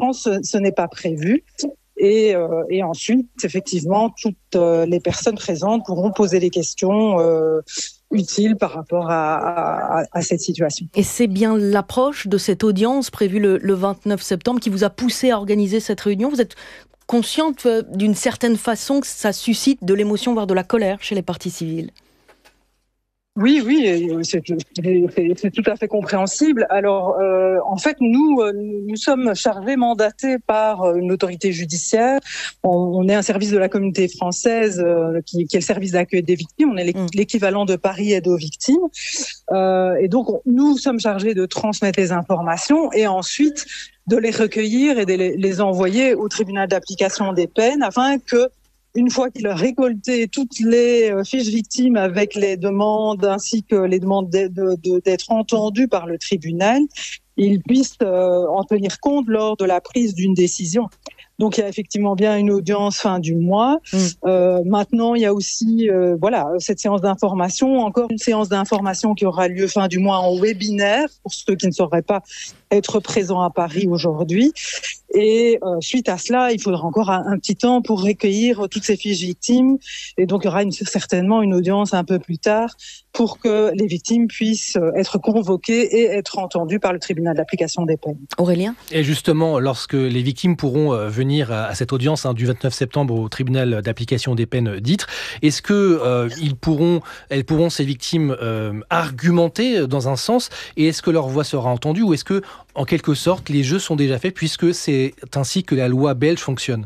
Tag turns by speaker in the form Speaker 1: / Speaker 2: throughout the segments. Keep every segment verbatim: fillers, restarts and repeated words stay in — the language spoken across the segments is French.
Speaker 1: l'instant, ce, ce n'est pas prévu. Et, euh, et ensuite, effectivement, toutes euh, les personnes présentes pourront poser les questions euh, utiles par rapport à, à, à cette situation.
Speaker 2: Et c'est bien l'approche de cette audience prévue le, le vingt-neuf septembre qui vous a poussé à organiser cette réunion. Vous êtes consciente euh, d'une certaine façon que ça suscite de l'émotion, voire de la colère chez les parties civiles?
Speaker 1: Oui, oui, c'est, c'est, c'est tout à fait compréhensible. Alors, euh, en fait, nous, nous sommes chargés, mandatés par une autorité judiciaire. On, on est un service de la communauté française euh, qui, qui est le service d'accueil des victimes. On est l'équivalent de Paris Aide aux victimes. Euh, et donc, on, nous sommes chargés de transmettre les informations et ensuite de les recueillir et de les, les envoyer au tribunal d'application des peines afin que une fois qu'il a récolté toutes les fiches victimes avec les demandes ainsi que les demandes de, de, de, d'être entendues par le tribunal, il puisse euh, en tenir compte lors de la prise d'une décision. Donc il y a effectivement bien une audience fin du mois. Mmh. Euh, maintenant, il y a aussi euh, voilà cette séance d'information, encore une séance d'information qui aura lieu fin du mois en webinaire pour ceux qui ne sauraient pas être présents à Paris aujourd'hui. Et euh, suite à cela, il faudra encore un, un petit temps pour recueillir toutes ces fiches victimes. Et donc, il y aura une, certainement une audience un peu plus tard pour que les victimes puissent être convoquées et être entendues par le tribunal d'application des peines.
Speaker 2: Aurélien ?
Speaker 3: Et justement, lorsque les victimes pourront venir à cette audience hein, du vingt-neuf septembre au tribunal d'application des peines d'Ytre, est-ce que euh, ils pourront, elles pourront, ces victimes, euh, argumenter dans un sens, et est-ce que leur voix sera entendue, ou est-ce que, en quelque sorte, les jeux sont déjà faits, puisque c'est ainsi que la loi belge fonctionne?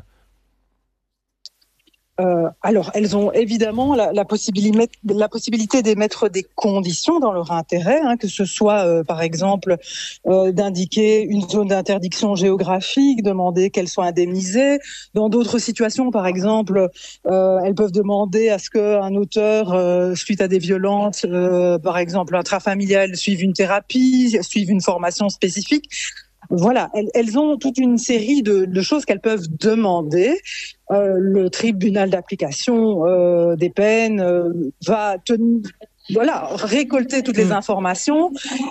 Speaker 1: Euh, alors, elles ont évidemment la, la, possibilité, la possibilité d'émettre des conditions dans leur intérêt, hein, que ce soit, euh, par exemple, euh, d'indiquer une zone d'interdiction géographique, demander qu'elles soient indemnisées. Dans d'autres situations, par exemple, euh, elles peuvent demander à ce qu'un auteur, euh, suite à des violences, euh, par exemple intrafamiliales, suive une thérapie, suive une formation spécifique. Voilà, elles, elles ont toute une série de, de choses qu'elles peuvent demander. Euh, le tribunal d'application euh, des peines euh, va tenir, voilà, récolter toutes les informations.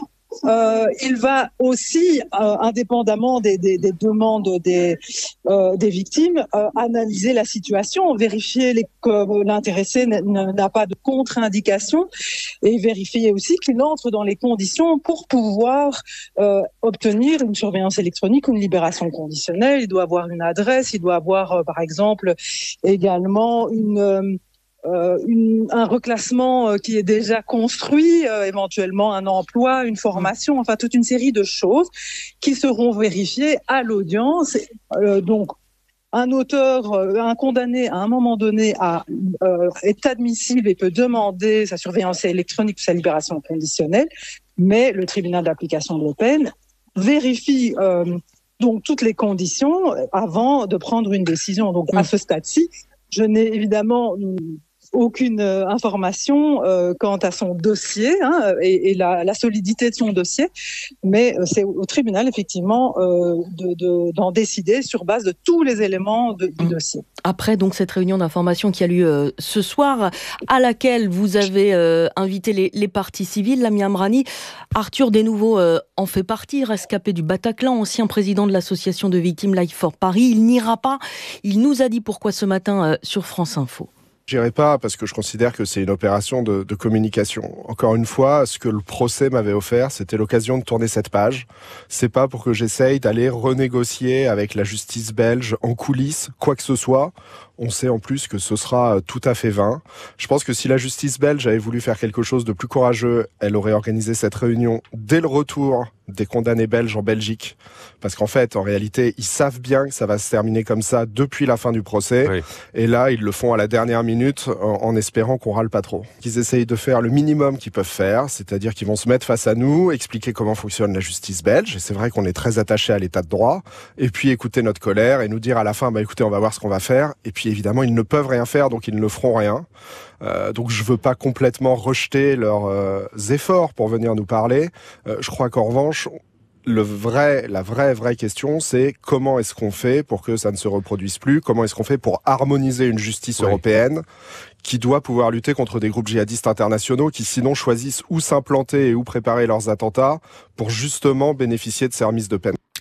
Speaker 1: Euh, il va aussi, euh, indépendamment des, des, des demandes des, euh, des victimes, euh, analyser la situation, vérifier les, que l'intéressé n'a pas de contre-indication et vérifier aussi qu'il entre dans les conditions pour pouvoir euh, obtenir une surveillance électronique ou une libération conditionnelle. Il doit avoir une adresse, il doit avoir, euh, par exemple, également une... Euh, Euh, une, un reclassement euh, qui est déjà construit, euh, éventuellement un emploi, une formation, enfin toute une série de choses qui seront vérifiées à l'audience. Euh, donc, un auteur, euh, un condamné à un moment donné a, euh, est admissible et peut demander sa surveillance électronique ou sa libération conditionnelle, mais le tribunal d'application de la peine vérifie euh, donc toutes les conditions avant de prendre une décision. Donc, mmh. à ce stade-ci, je n'ai évidemment aucune euh, information euh, quant à son dossier hein, et, et la, la solidité de son dossier, mais euh, c'est au tribunal effectivement euh, de, de, d'en décider sur base de tous les éléments de, du mmh. dossier.
Speaker 2: Après donc cette réunion d'information qui a lieu euh, ce soir, à laquelle vous avez euh, invité les, les parties civiles, Lamia Amrani, Arthur Desnouveaux euh, en fait partie, rescapé du Bataclan, ancien président de l'association de victimes Life for Paris. Il n'ira pas, il nous a dit pourquoi ce matin euh, sur France Info.
Speaker 4: J'irai pas parce que je considère que c'est une opération de, de communication. Encore une fois, ce que le procès m'avait offert, c'était l'occasion de tourner cette page. C'est pas pour que j'essaye d'aller renégocier avec la justice belge en coulisses, quoi que ce soit. On sait en plus que ce sera tout à fait vain. Je pense que si la justice belge avait voulu faire quelque chose de plus courageux, elle aurait organisé cette réunion dès le retour des condamnés belges en Belgique. Parce qu'en fait, en réalité, ils savent bien que ça va se terminer comme ça depuis la fin du procès. Oui. Et là, ils le font à la dernière minute en, en espérant qu'on râle pas trop. Ils essayent de faire le minimum qu'ils peuvent faire, c'est-à-dire qu'ils vont se mettre face à nous, expliquer comment fonctionne la justice belge. Et c'est vrai qu'on est très attaché à l'état de droit. Et puis écouter notre colère et nous dire à la fin, bah écoutez, on va voir ce qu'on va faire. Et puis évidemment, ils ne peuvent rien faire, donc ils ne feront rien. Euh, donc je veux pas complètement rejeter leurs euh, efforts pour venir nous parler. Euh, je crois qu'en revanche, le vrai, la vraie, vraie question, c'est comment est-ce qu'on fait pour que ça ne se reproduise plus? Comment est-ce qu'on fait pour harmoniser une justice oui. européenne qui doit pouvoir lutter contre des groupes djihadistes internationaux qui sinon choisissent où s'implanter et où préparer leurs attentats pour justement bénéficier de ces remises de peine?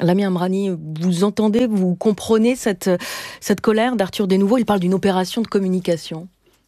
Speaker 2: Lamia Amrani, vous entendez, vous comprenez cette, cette colère d'Arthur Desnouveau? Il parle d'une opération de communication.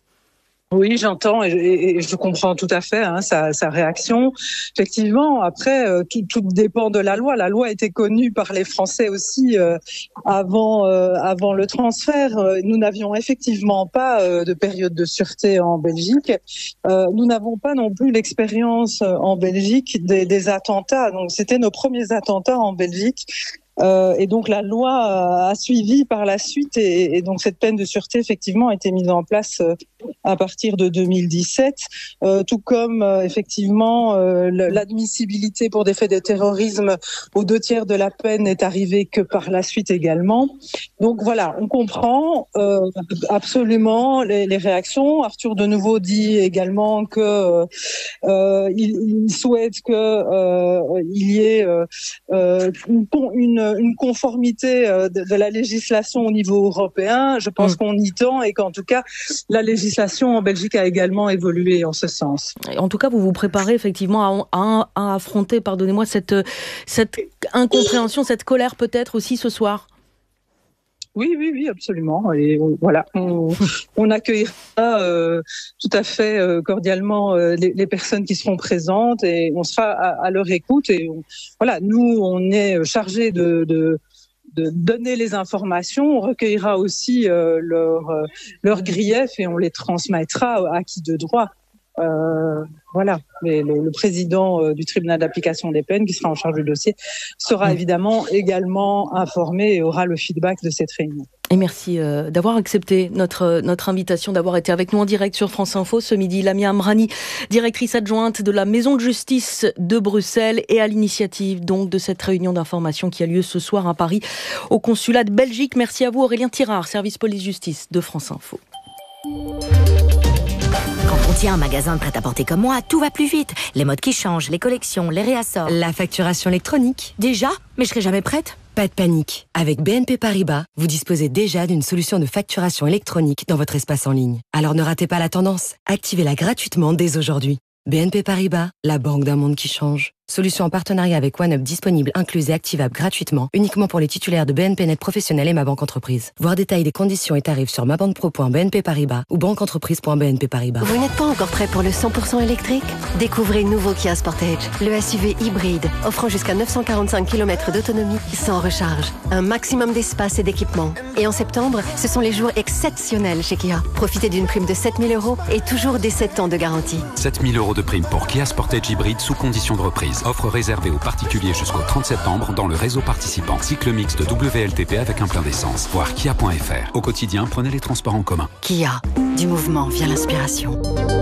Speaker 1: Oui, j'entends et je, et je comprends tout à fait hein, sa, sa réaction. Effectivement, après, euh, tout, tout dépend de la loi. La loi était connue par les Français aussi euh, avant, euh, avant le transfert. Nous n'avions effectivement pas euh, de période de sûreté en Belgique. Euh, nous n'avons pas non plus l'expérience en Belgique des, des attentats. Donc, c'était nos premiers attentats en Belgique. Euh, et donc la loi a suivi par la suite et, et donc cette peine de sûreté effectivement a été mise en place euh, à partir de deux mille dix-sept, euh, tout comme euh, effectivement euh, l'admissibilité pour des faits de terrorisme aux deux tiers de la peine n'est arrivée que par la suite également. Donc voilà, on comprend euh, absolument les, les réactions. Arthur Desnouveau dit également que euh, il, il souhaite que euh, il y ait euh, une, une une conformité de, de la législation au niveau européen. Je pense mmh. qu'on y tend et qu'en tout cas, la législation en Belgique a également évolué en ce sens.
Speaker 2: En tout cas, vous vous préparez effectivement à, à, à affronter, pardonnez-moi, cette, cette incompréhension, cette colère peut-être aussi ce soir.
Speaker 1: Oui, oui, oui, absolument. Et on, voilà, on, on accueillera euh, tout à fait euh, cordialement euh, les, les personnes qui seront présentes et on sera à, à leur écoute. Et on, voilà, nous, on est chargés de, de, de donner les informations. On recueillera aussi euh, leurs leur griefs et on les transmettra à qui de droit. Euh, voilà, mais le, le président euh, du tribunal d'application des peines, qui sera en charge du dossier, sera évidemment également informé et aura le feedback de cette réunion.
Speaker 2: Et merci euh, d'avoir accepté notre, notre invitation, d'avoir été avec nous en direct sur France Info ce midi. Lamia Amrani, directrice adjointe de la Maison de Justice de Bruxelles et à l'initiative donc de cette réunion d'information qui a lieu ce soir à Paris au consulat de Belgique. Merci à vous Aurélien Tirard, service police-justice de France Info.
Speaker 5: Quand on tient un magasin de prêt-à-porter comme moi, tout va plus vite. Les modes qui changent, les collections, les réassorts.
Speaker 6: La facturation électronique.
Speaker 5: Déjà ? Mais je serai jamais prête.
Speaker 6: Pas de panique. Avec B N P Paribas, vous disposez déjà d'une solution de facturation électronique dans votre espace en ligne. Alors ne ratez pas la tendance. Activez-la gratuitement dès aujourd'hui. B N P Paribas, la banque d'un monde qui change. Solution en partenariat avec OneUp disponible, incluse et activable gratuitement, uniquement pour les titulaires de B N P Net Professionnel et Ma Banque Entreprise. Voir détail des conditions et tarifs sur mabanque-pro point b n p paribas ou banque entreprise point b n p paribas.
Speaker 7: Vous n'êtes pas encore prêt pour le cent pour cent électrique ? Découvrez le nouveau Kia Sportage, le S U V hybride, offrant jusqu'à neuf cent quarante-cinq kilomètres d'autonomie sans recharge. Un maximum d'espace et d'équipement. Et en septembre, ce sont les jours exceptionnels chez Kia. Profitez d'une prime de sept mille euros et toujours des sept ans de garantie.
Speaker 8: sept mille euros de prime pour Kia Sportage hybride sous condition de reprise. Offre réservée aux particuliers jusqu'au trente septembre dans le réseau participant. Cycle mixte W L T P avec un plein d'essence. Voir kia point f r. Au quotidien, prenez les transports en commun.
Speaker 7: Kia, du mouvement vient l'inspiration.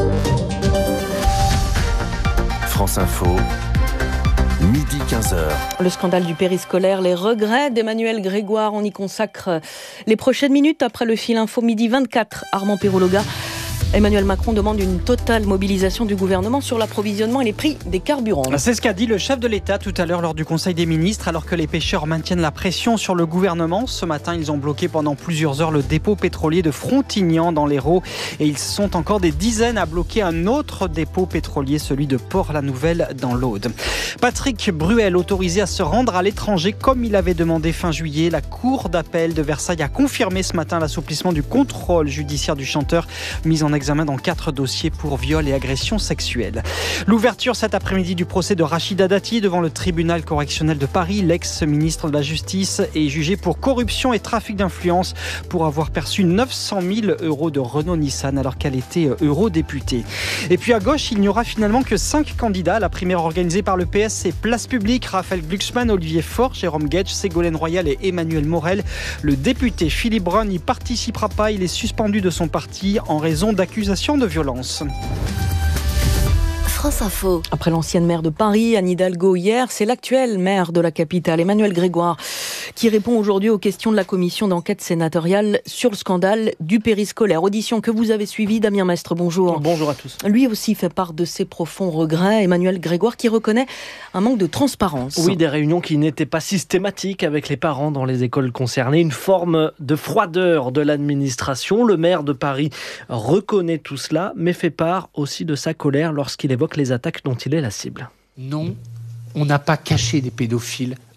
Speaker 9: France Info, midi quinze heures.
Speaker 2: Le scandale du périscolaire, les regrets d'Emmanuel Grégoire. On y consacre les prochaines minutes après le fil info midi vingt-quatre. Armand Perrologa. Emmanuel Macron demande une totale mobilisation du gouvernement sur l'approvisionnement et les prix des carburants.
Speaker 10: C'est ce qu'a dit le chef de l'État tout à l'heure lors du Conseil des ministres, alors que les pêcheurs maintiennent la pression sur le gouvernement. Ce matin, ils ont bloqué pendant plusieurs heures le dépôt pétrolier de Frontignan dans l'Hérault et ils sont encore des dizaines à bloquer un autre dépôt pétrolier, celui de Port-la-Nouvelle dans l'Aude. Patrick Bruel, autorisé à se rendre à l'étranger comme il avait demandé fin juillet. La cour d'appel de Versailles a confirmé ce matin l'assouplissement du contrôle judiciaire du chanteur, mis en examen dans quatre dossiers pour viol et agression sexuelle. L'ouverture cet après-midi du procès de Rachida Dati devant le tribunal correctionnel de Paris. L'ex-ministre de la Justice est jugé pour corruption et trafic d'influence pour avoir perçu neuf cent mille euros de Renault-Nissan alors qu'elle était eurodéputée. Et puis à gauche, il n'y aura finalement que cinq candidats à la primaire organisée par le P S et Place Publique. Raphaël Glucksmann, Olivier Faure, Jérôme Guedj, Ségolène Royal et Emmanuel Morel. Le député Philippe Brun n'y participera pas. Il est suspendu de son parti en raison d'accusations de violence.
Speaker 7: France Info.
Speaker 2: Après l'ancienne maire de Paris, Anne Hidalgo hier, c'est l'actuel maire de la capitale, Emmanuel Grégoire, qui répond aujourd'hui aux questions de la commission d'enquête sénatoriale sur le scandale du périscolaire. Audition que vous avez suivie, Damien Mestre, bonjour.
Speaker 3: Bonjour à tous.
Speaker 2: Lui aussi fait part de ses profonds regrets. Emmanuel Grégoire qui reconnaît un manque de transparence.
Speaker 11: Oui, des réunions qui n'étaient pas systématiques avec les parents dans les écoles concernées, une forme de froideur de l'administration. Le maire de Paris reconnaît tout cela, mais fait part aussi de sa colère lorsqu'il évoque les attaques dont il est la cible.
Speaker 12: Non, on n'a pas caché des pédophiles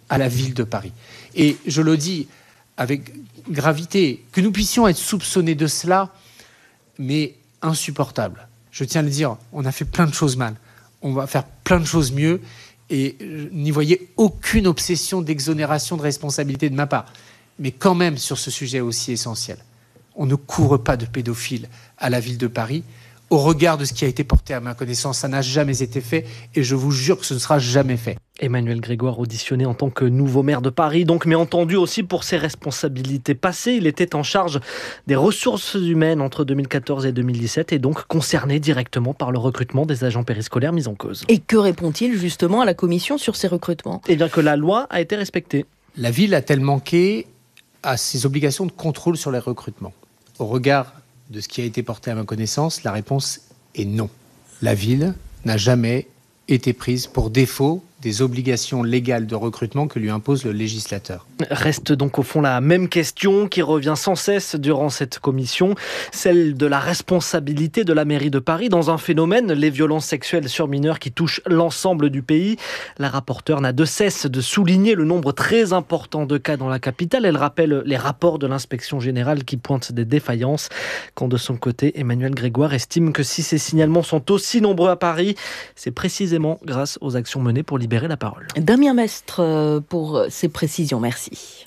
Speaker 12: à la ville de Paris. Et je le dis avec gravité, que nous puissions être soupçonnés de cela, mais insupportable. Je tiens à le dire, on a fait plein de choses mal. On va faire plein de choses mieux. Et n'y voyez aucune obsession d'exonération de responsabilité de ma part. Mais quand même, sur ce sujet aussi essentiel, on ne couvre pas de pédophiles à la ville de Paris. Au regard de ce qui a été porté à ma connaissance, ça n'a jamais été fait et je vous jure que ce ne sera jamais fait.
Speaker 11: Emmanuel Grégoire, auditionné en tant que nouveau maire de Paris, donc, mais entendu aussi pour ses responsabilités passées. Il était en charge des ressources humaines entre deux mille quatorze et deux mille dix-sept et donc concerné directement par le recrutement des agents périscolaires mis en cause.
Speaker 2: Et que répond-il justement à la commission sur ces recrutements ?
Speaker 11: Eh bien que la loi a été respectée.
Speaker 12: La ville a-t-elle manqué à ses obligations de contrôle sur les recrutements ? Au regard de ce qui a été porté à ma connaissance, la réponse est non. La ville n'a jamais été prise pour défaut des obligations légales de recrutement que lui impose le législateur.
Speaker 11: Reste donc au fond la même question qui revient sans cesse durant cette commission, celle de la responsabilité de la mairie de Paris dans un phénomène, les violences sexuelles sur mineurs qui touchent l'ensemble du pays. La rapporteure n'a de cesse de souligner le nombre très important de cas dans la capitale. Elle rappelle les rapports de l'inspection générale qui pointent des défaillances. Quand de son côté, Emmanuel Grégoire estime que si ces signalements sont aussi nombreux à Paris, c'est précisément grâce aux actions menées pour libérer la parole.
Speaker 2: Damien Mestre pour ces précisions, merci.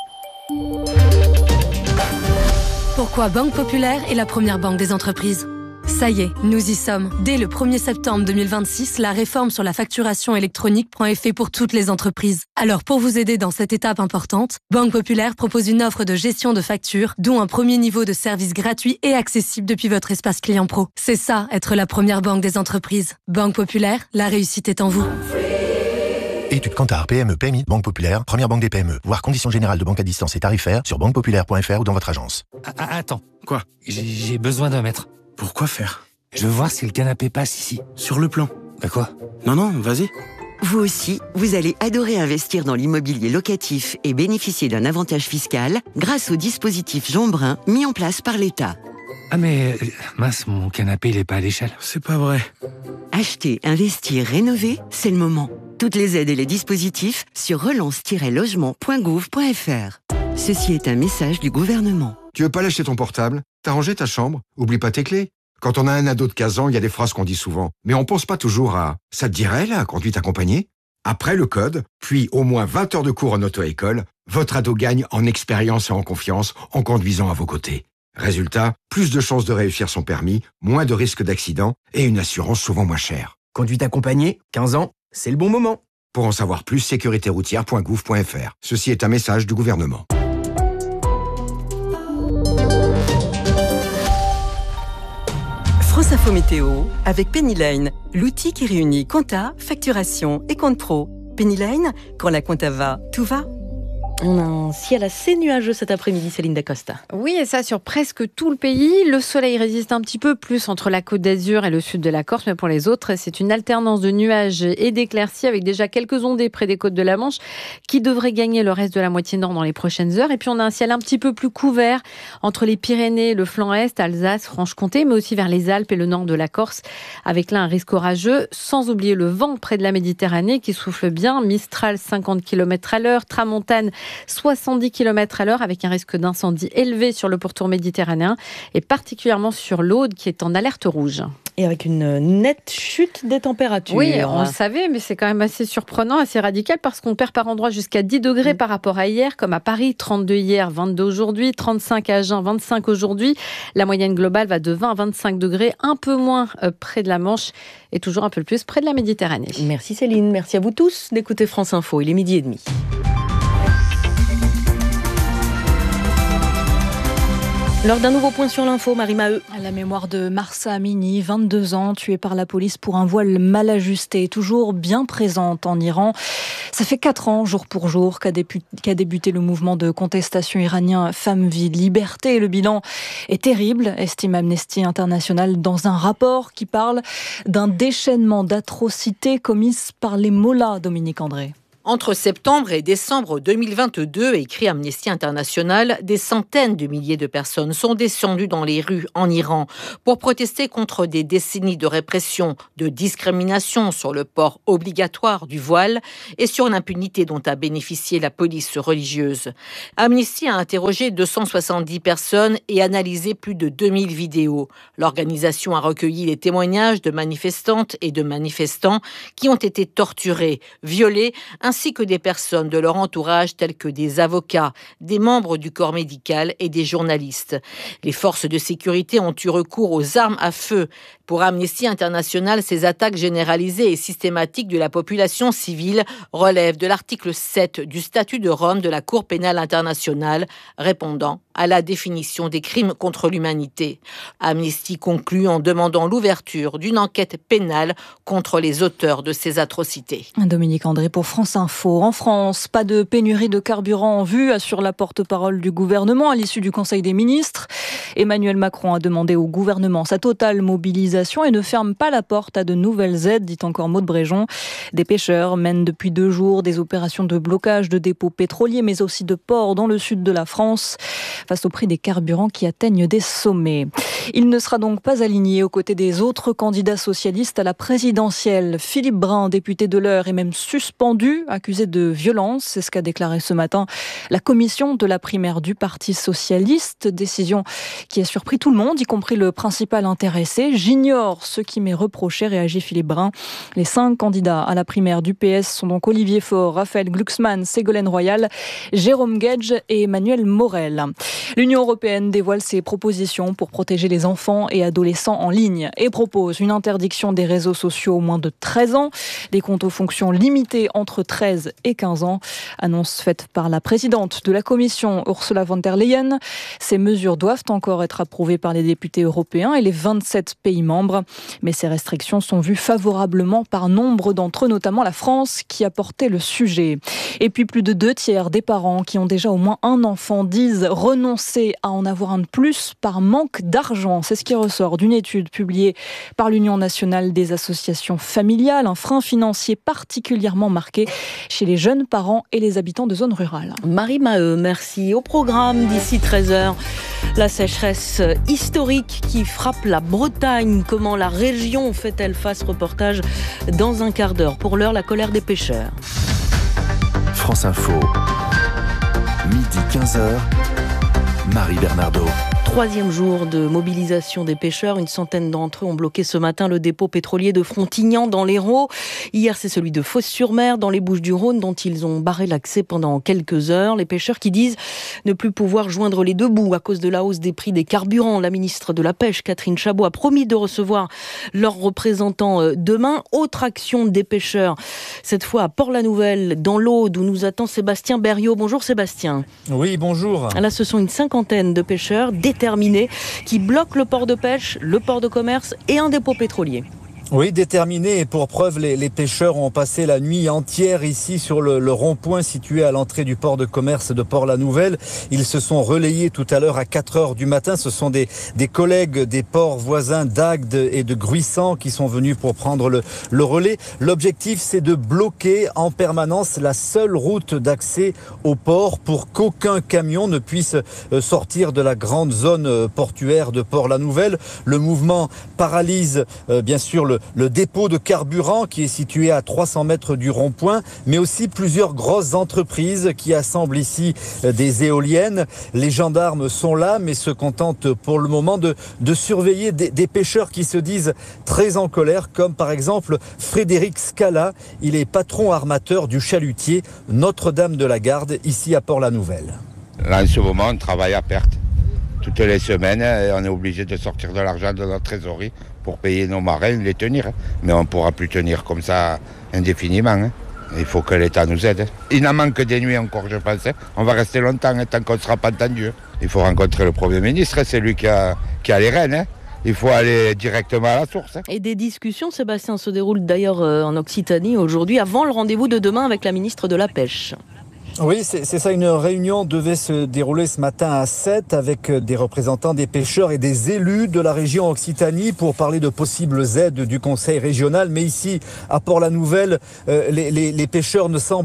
Speaker 13: Pourquoi Banque Populaire est la première banque des entreprises ? Ça y est, nous y sommes. Dès le premier septembre deux mille vingt-six, la réforme sur la facturation électronique prend effet pour toutes les entreprises. Alors pour vous aider dans cette étape importante, Banque Populaire propose une offre de gestion de factures, dont un premier niveau de service gratuit et accessible depuis votre espace client pro. C'est ça, être la première banque des entreprises. Banque Populaire, la réussite est en vous.
Speaker 14: Étude Kantar, P M E, P M I, Banque Populaire, première banque des P M E. Voir conditions générales de banque à distance et tarifaires sur banque populaire point f r ou dans votre agence.
Speaker 15: Ah, attends, quoi ? J'ai, j'ai besoin d'un mètre. Pourquoi faire ? Je veux voir si le canapé passe ici. Sur le plan. Bah quoi ? Non, non, vas-y.
Speaker 16: Vous aussi, vous allez adorer investir dans l'immobilier locatif et bénéficier d'un avantage fiscal grâce au dispositif Jean Brun mis en place par l'État.
Speaker 15: Ah mais, mince, mon canapé, il est pas à l'échelle. C'est pas vrai.
Speaker 16: Acheter, investir, rénover, c'est le moment. Toutes les aides et les dispositifs sur relance tiret logement point gouv point f r. Ceci est un message du gouvernement.
Speaker 17: Tu veux pas lâcher ton portable ? T'as rangé ta chambre ? Oublie pas tes clés. Quand on a un ado de quinze ans, il y a des phrases qu'on dit souvent. Mais on pense pas toujours à « ça te dirait, la conduite accompagnée ?» Après le code, puis au moins vingt heures de cours en auto-école, votre ado gagne en expérience et en confiance en conduisant à vos côtés. Résultat, plus de chances de réussir son permis, moins de risques d'accident et une assurance souvent moins chère.
Speaker 18: Conduite accompagnée, quinze ans, c'est le bon moment.
Speaker 17: Pour en savoir plus, sécurité routière point gouv point f r. Ceci est un message du gouvernement.
Speaker 19: France Info Météo avec Pennyline, l'outil qui réunit compta, facturation et compte pro. Pennyline, quand la compta va, tout va.
Speaker 2: On a un ciel assez nuageux cet après-midi, Céline Dacosta.
Speaker 20: Oui, et ça sur presque tout le pays. Le soleil résiste un petit peu plus entre la Côte d'Azur et le sud de la Corse, mais pour les autres, c'est une alternance de nuages et d'éclaircies avec déjà quelques ondées près des côtes de la Manche qui devraient gagner le reste de la moitié nord dans les prochaines heures. Et puis on a un ciel un petit peu plus couvert entre les Pyrénées, le flanc est, Alsace, Franche-Comté, mais aussi vers les Alpes et le nord de la Corse, avec là un risque orageux, sans oublier le vent près de la Méditerranée qui souffle bien, Mistral cinquante kilomètres à l'heure, Tramontane soixante-dix kilomètres à l'heure avec un risque d'incendie élevé sur le pourtour méditerranéen et particulièrement sur l'Aude qui est en alerte rouge.
Speaker 2: Et avec une nette chute des températures.
Speaker 20: Oui, on le savait, mais c'est quand même assez surprenant, assez radical parce qu'on perd par endroits jusqu'à dix degrés mmh. par rapport à hier, comme à Paris, trente-deux hier, vingt-deux aujourd'hui, trente-cinq à Agen, vingt-cinq aujourd'hui. La moyenne globale va de vingt à vingt-cinq degrés, un peu moins près de la Manche et toujours un peu plus près de la Méditerranée.
Speaker 2: Merci Céline, merci à vous tous d'écouter France Info, il est midi et demi. Lors d'un nouveau point sur l'info, Marie Maheu.
Speaker 21: La mémoire de Mahsa Amini, vingt-deux ans, tuée par la police pour un voile mal ajusté, toujours bien présente en Iran. Ça fait quatre ans, jour pour jour, qu'a débuté, qu'a débuté le mouvement de contestation iranien Femmes, Vie, Liberté. Et le bilan est terrible, estime Amnesty International dans un rapport qui parle d'un déchaînement d'atrocités commises par les mollahs, Dominique André.
Speaker 4: Entre septembre et décembre deux mille vingt-deux, écrit Amnesty International, des centaines de milliers de personnes sont descendues dans les rues en Iran pour protester contre des décennies de répression, de discrimination sur le port obligatoire du voile et sur l'impunité dont a bénéficié la police religieuse. Amnesty a interrogé deux cent soixante-dix personnes et analysé plus de deux mille vidéos. L'organisation a recueilli les témoignages de manifestantes et de manifestants qui ont été torturés, violés, ainsi ainsi que des personnes de leur entourage telles que des avocats, des membres du corps médical et des journalistes. Les forces de sécurité ont eu recours aux armes à feu. Pour Amnesty International, ces attaques généralisées et systématiques de la population civile relèvent de l'article sept du statut de Rome de la Cour pénale internationale, répondant à la définition des crimes contre l'humanité. Amnesty conclut en demandant l'ouverture d'une enquête pénale contre les auteurs de ces atrocités.
Speaker 21: Dominique André pour France Info. En France, pas de pénurie de carburant en vue, assure la porte-parole du gouvernement à l'issue du Conseil des ministres. Emmanuel Macron a demandé au gouvernement sa totale mobilisation et ne ferme pas la porte à de nouvelles aides, dit encore Maud Bréjon. Des pêcheurs mènent depuis deux jours des opérations de blocage de dépôts pétroliers, mais aussi de ports dans le sud de la France, face au prix des carburants qui atteignent des sommets. Il ne sera donc pas aligné aux côtés des autres candidats socialistes à la présidentielle. Philippe Brun, député de l'Eure, est même suspendu, accusé de violence. C'est ce qu'a déclaré ce matin la commission de la primaire du Parti socialiste. Décision qui a surpris tout le monde, y compris le principal intéressé. J'ignore ce qui m'est reproché, réagit Philippe Brun. Les cinq candidats à la primaire du P S sont donc Olivier Faure, Raphaël Glucksmann, Ségolène Royal, Jérôme Guedj et Emmanuel Morel. L'Union européenne dévoile ses propositions pour protéger les enfants et adolescents en ligne et propose une interdiction des réseaux sociaux aux moins de treize ans, des comptes aux fonctions limitées entre treize et quinze ans. Annonce faite par la présidente de la Commission, Ursula von der Leyen. Ces mesures doivent encore être approuvées par les députés européens et les vingt-sept pays membres. Mais ces restrictions sont vues favorablement par nombre d'entre eux, notamment la France, qui a porté le sujet. Et puis plus de deux tiers des parents qui ont déjà au moins un enfant disent renoncer à en avoir un de plus par manque d'argent. C'est ce qui ressort d'une étude publiée par l'Union nationale des associations familiales, un frein financier particulièrement marqué chez les jeunes parents et les habitants de zones rurales.
Speaker 2: Marie Maheu, merci. Au programme d'ici treize heures, la sécheresse historique qui frappe la Bretagne. Comment la région fait-elle face? Reportage dans un quart d'heure. Pour l'heure, la colère des pêcheurs.
Speaker 9: France Info, midi quinze heures, Marie Bernardo.
Speaker 2: Troisième jour de mobilisation des pêcheurs. Une centaine d'entre eux ont bloqué ce matin le dépôt pétrolier de Frontignan dans l'Hérault. Hier, c'est celui de Fos-sur-Mer dans les Bouches-du-Rhône dont ils ont barré l'accès pendant quelques heures. Les pêcheurs qui disent ne plus pouvoir joindre les deux bouts à cause de la hausse des prix des carburants. La ministre de la Pêche, Catherine Chabot, a promis de recevoir leurs représentants demain. Autre action des pêcheurs, cette fois à Port-la-Nouvelle, dans l'Aude, où nous attend Sébastien Berriot. Bonjour Sébastien.
Speaker 22: Oui, bonjour.
Speaker 2: Là, ce sont une cinquantaine de pêcheurs déterminés qui bloquent le port de pêche, le port de commerce et un dépôt pétrolier.
Speaker 22: Oui, déterminés, et pour preuve, les, les pêcheurs ont passé la nuit entière ici sur le, le rond-point situé à l'entrée du port de commerce de Port-la-Nouvelle. Ils se sont relayés tout à l'heure à quatre heures du matin. Ce sont des, des collègues des ports voisins d'Agde et de Gruissant qui sont venus pour prendre le, le relais. L'objectif, c'est de bloquer en permanence la seule route d'accès au port pour qu'aucun camion ne puisse sortir de la grande zone portuaire de Port-la-Nouvelle. Le mouvement paralyse euh, bien sûr le Le dépôt de carburant qui est situé à trois cents mètres du rond-point, mais aussi plusieurs grosses entreprises qui assemblent ici des éoliennes. Les gendarmes sont là, mais se contentent pour le moment de, de surveiller des, des pêcheurs qui se disent très en colère, comme par exemple Frédéric Scala. Il est patron armateur du chalutier Notre-Dame de la Garde, ici à Port-la-Nouvelle.
Speaker 23: Là, en ce moment, on travaille à perte. Toutes les semaines, on est obligé de sortir de l'argent de notre trésorerie pour payer nos marins, les tenir. Mais on ne pourra plus tenir comme ça indéfiniment. Il faut que l'État nous aide. Il n'en manque des nuits encore, je pense. On va rester longtemps, tant qu'on ne sera pas entendu. Il faut rencontrer le Premier ministre, c'est lui qui a, qui a les rênes. Il faut aller directement à la source.
Speaker 2: Et des discussions, Sébastien, se déroulent d'ailleurs en Occitanie aujourd'hui, avant le rendez-vous de demain avec la ministre de la Pêche.
Speaker 22: Oui, c'est ça. Une réunion devait se dérouler ce matin à sept avec des représentants des pêcheurs et des élus de la région Occitanie pour parler de possibles aides du conseil régional. Mais ici, à Port-la-Nouvelle, euh, les, les, les pêcheurs ne semblent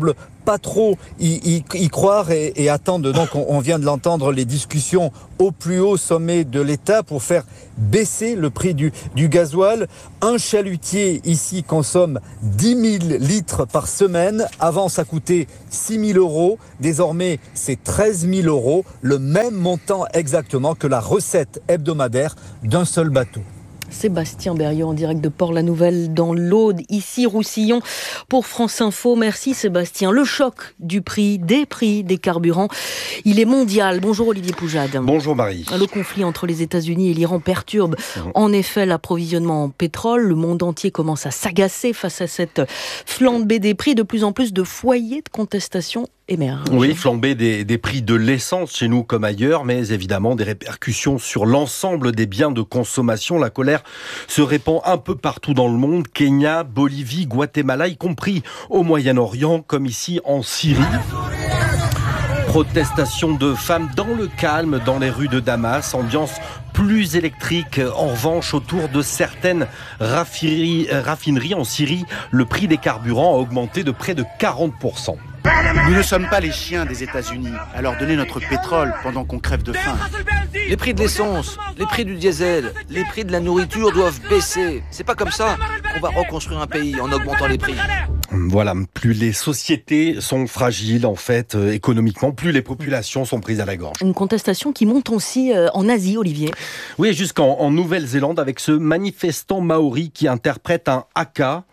Speaker 22: pas trop y, y, y croire et, et attendre. Donc on, on vient de l'entendre, les discussions au plus haut sommet de l'État pour faire baisser le prix du, du gasoil. Un chalutier ici consomme dix mille litres par semaine. Avant, ça coûtait six mille euros. Désormais, c'est treize mille euros. Le même montant exactement que la recette hebdomadaire d'un seul bateau.
Speaker 2: Sébastien Berriot en direct de Port-la-Nouvelle dans l'Aude, ici Roussillon pour France Info. Merci Sébastien. Le choc du prix, des prix des carburants, il est mondial. Bonjour Olivier Poujade.
Speaker 1: Bonjour Marie.
Speaker 2: Le conflit entre les États-Unis et l'Iran perturbe en effet l'approvisionnement en pétrole. Le monde entier commence à s'agacer face à cette flambée des prix. De plus en plus de foyers de contestation émergent.
Speaker 1: Oui, flambée des, des prix de l'essence chez nous comme ailleurs, mais évidemment des répercussions sur l'ensemble des biens de consommation. La colère se répand un peu partout dans le monde, Kenya, Bolivie, Guatemala, y compris au Moyen-Orient, comme ici en Syrie. Protestation de femmes dans le calme dans les rues de Damas, ambiance plus électrique en revanche autour de certaines raffineries, raffineries en Syrie. Le prix des carburants a augmenté de près de quarante pour cent.
Speaker 5: Nous ne sommes pas les chiens des États-Unis à leur donner notre pétrole pendant qu'on crève de faim.
Speaker 6: Les prix de l'essence, les prix du diesel, les prix de la nourriture doivent baisser. C'est pas comme ça qu'on va reconstruire un pays en augmentant les prix.
Speaker 1: Voilà, plus les sociétés sont fragiles en fait euh, économiquement, plus les populations sont prises à la gorge.
Speaker 2: Une contestation qui monte aussi euh, en Asie, Olivier.
Speaker 1: Oui, jusqu'en en Nouvelle-Zélande avec ce manifestant maori qui interprète un haka.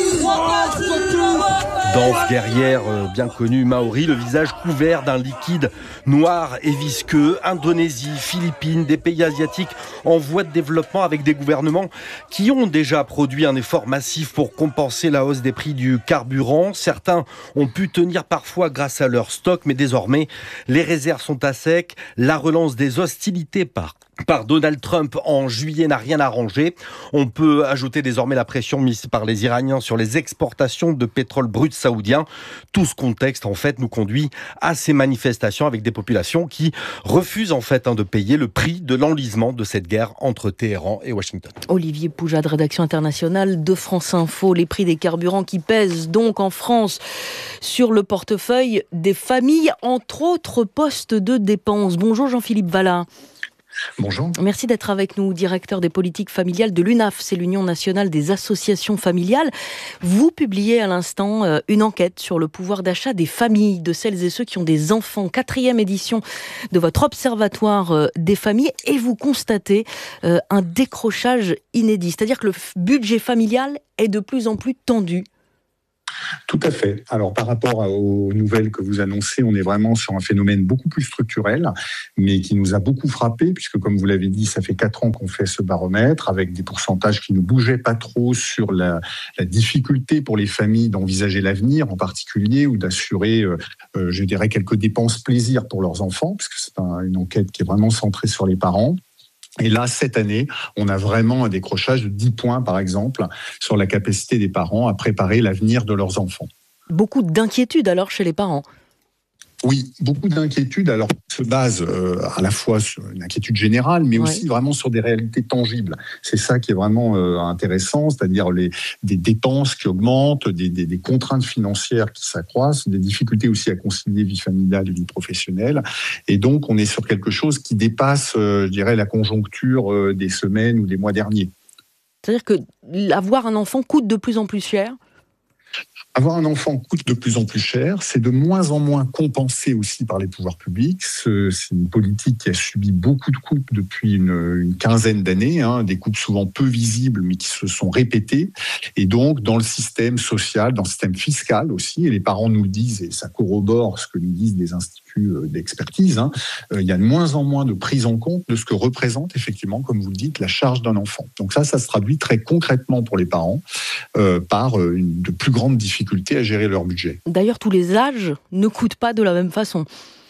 Speaker 1: Danse guerrière euh, bien connue maori, le visage couvert d'un liquide noir et visqueux. Indonésie, Philippines, des pays asiatiques en voie de développement avec des gouvernements qui ont déjà produit un effort massif pour compenser la hausse des prix du carburant. Certains ont pu tenir parfois grâce à leur stock, mais désormais les réserves sont à sec. La relance des hostilités par par Donald Trump en juillet n'a rien arrangé. On peut ajouter désormais la pression mise par les Iraniens sur les exportations de pétrole brut saoudien. Tout ce contexte, en fait, nous conduit à ces manifestations avec des populations qui refusent, en fait, hein, de payer le prix de l'enlisement de cette guerre entre Téhéran et Washington.
Speaker 2: Olivier Poujade, rédaction internationale de France Info. Les prix des carburants qui pèsent donc en France sur le portefeuille des familles, entre autres postes de dépenses. Bonjour Jean-Philippe Vallat.
Speaker 24: Bonjour.
Speaker 2: Merci d'être avec nous, directeur des politiques familiales de l'U N A F, c'est l'Union nationale des associations familiales. Vous publiez à l'instant euh, une enquête sur le pouvoir d'achat des familles, de celles et ceux qui ont des enfants. Quatrième édition de votre observatoire euh, des familles, et vous constatez euh, un décrochage inédit. C'est-à-dire que le budget familial est de plus en plus tendu.
Speaker 24: Tout à fait. Alors, par rapport aux nouvelles que vous annoncez, on est vraiment sur un phénomène beaucoup plus structurel, mais qui nous a beaucoup frappé, puisque, comme vous l'avez dit, ça fait quatre ans qu'on fait ce baromètre, avec des pourcentages qui ne bougeaient pas trop sur la, la difficulté pour les familles d'envisager l'avenir, en particulier, ou d'assurer, euh, euh, je dirais, quelques dépenses plaisir pour leurs enfants, puisque c'est un, une enquête qui est vraiment centrée sur les parents. Et là, cette année, on a vraiment un décrochage de dix points, par exemple, sur la capacité des parents à préparer l'avenir de leurs enfants.
Speaker 2: Beaucoup d'inquiétudes alors chez les parents.
Speaker 24: Oui, beaucoup d'inquiétudes. Alors, se base euh, à la fois sur une inquiétude générale, mais ouais. aussi vraiment sur des réalités tangibles. C'est ça qui est vraiment euh, intéressant, c'est-à-dire les, des dépenses qui augmentent, des, des, des contraintes financières qui s'accroissent, des difficultés aussi à concilier vie familiale et vie professionnelle. Et donc, on est sur quelque chose qui dépasse, euh, je dirais, la conjoncture euh, des semaines ou des mois derniers.
Speaker 2: C'est-à-dire que avoir un enfant coûte de plus en plus cher ?
Speaker 24: Avoir un enfant coûte de plus en plus cher, c'est de moins en moins compensé aussi par les pouvoirs publics. C'est une politique qui a subi beaucoup de coupes depuis une, une quinzaine d'années, hein, des coupes souvent peu visibles mais qui se sont répétées. Et donc dans le système social, dans le système fiscal aussi, et les parents nous le disent, et ça corrobore ce que nous disent des instituts d'expertise, hein, euh, il y a de moins en moins de prise en compte de ce que représente effectivement, comme vous le dites, la charge d'un enfant. Donc ça, ça se traduit très concrètement pour les parents euh, par une, de plus grandes difficultés à gérer leur budget.
Speaker 2: D'ailleurs, tous les âges ne coûtent pas de la même façon.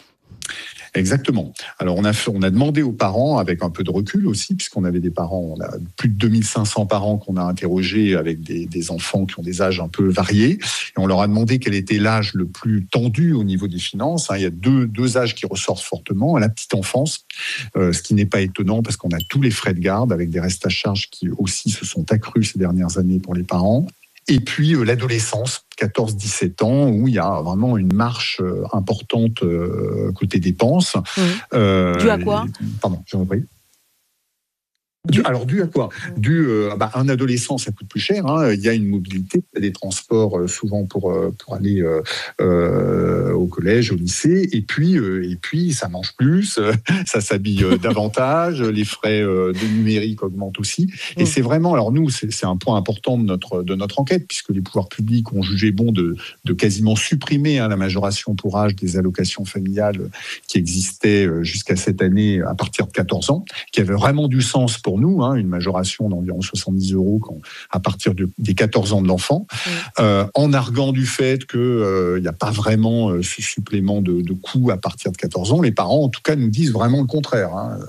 Speaker 24: Exactement. Alors, on a, fait, on a demandé aux parents, avec un peu de recul aussi, puisqu'on avait des parents, on a plus de deux mille cinq cents parents qu'on a interrogés avec des, des enfants qui ont des âges un peu variés. Et on leur a demandé quel était l'âge le plus tendu au niveau des finances. Il y a deux, deux âges qui ressortent fortement. La petite enfance, euh, ce qui n'est pas étonnant parce qu'on a tous les frais de garde avec des restes à charge qui aussi se sont accrus ces dernières années pour les parents. Et puis euh, l'adolescence, quatorze dix-sept ans, où il y a vraiment une marche euh, importante euh, côté dépenses.
Speaker 2: Mmh.
Speaker 24: Euh,
Speaker 2: Dû à quoi ?
Speaker 24: Pardon, j'ai repris. Du, alors, dû à quoi ? Dû euh, bah, un adolescent, ça coûte plus cher. Hein. Il y a une mobilité, il y a des transports euh, souvent pour euh, pour aller euh, euh, au collège, au lycée. Et puis euh, et puis ça mange plus, euh, ça s'habille euh, davantage. Les frais euh, de numérique augmentent aussi. Et mmh. c'est vraiment, alors nous, c'est, c'est un point important de notre de notre enquête, puisque les pouvoirs publics ont jugé bon de de quasiment supprimer hein, la majoration pour âge des allocations familiales qui existaient jusqu'à cette année à partir de quatorze ans, qui avait vraiment du sens pour nous, hein, une majoration d'environ soixante-dix euros quand, à partir de, des quatorze ans de l'enfant, mmh. euh, en arguant du fait qu'il n'y euh, a pas vraiment euh, ce supplément de, de coût à partir de quatorze ans. Les parents, en tout cas, nous disent vraiment le contraire. Hein.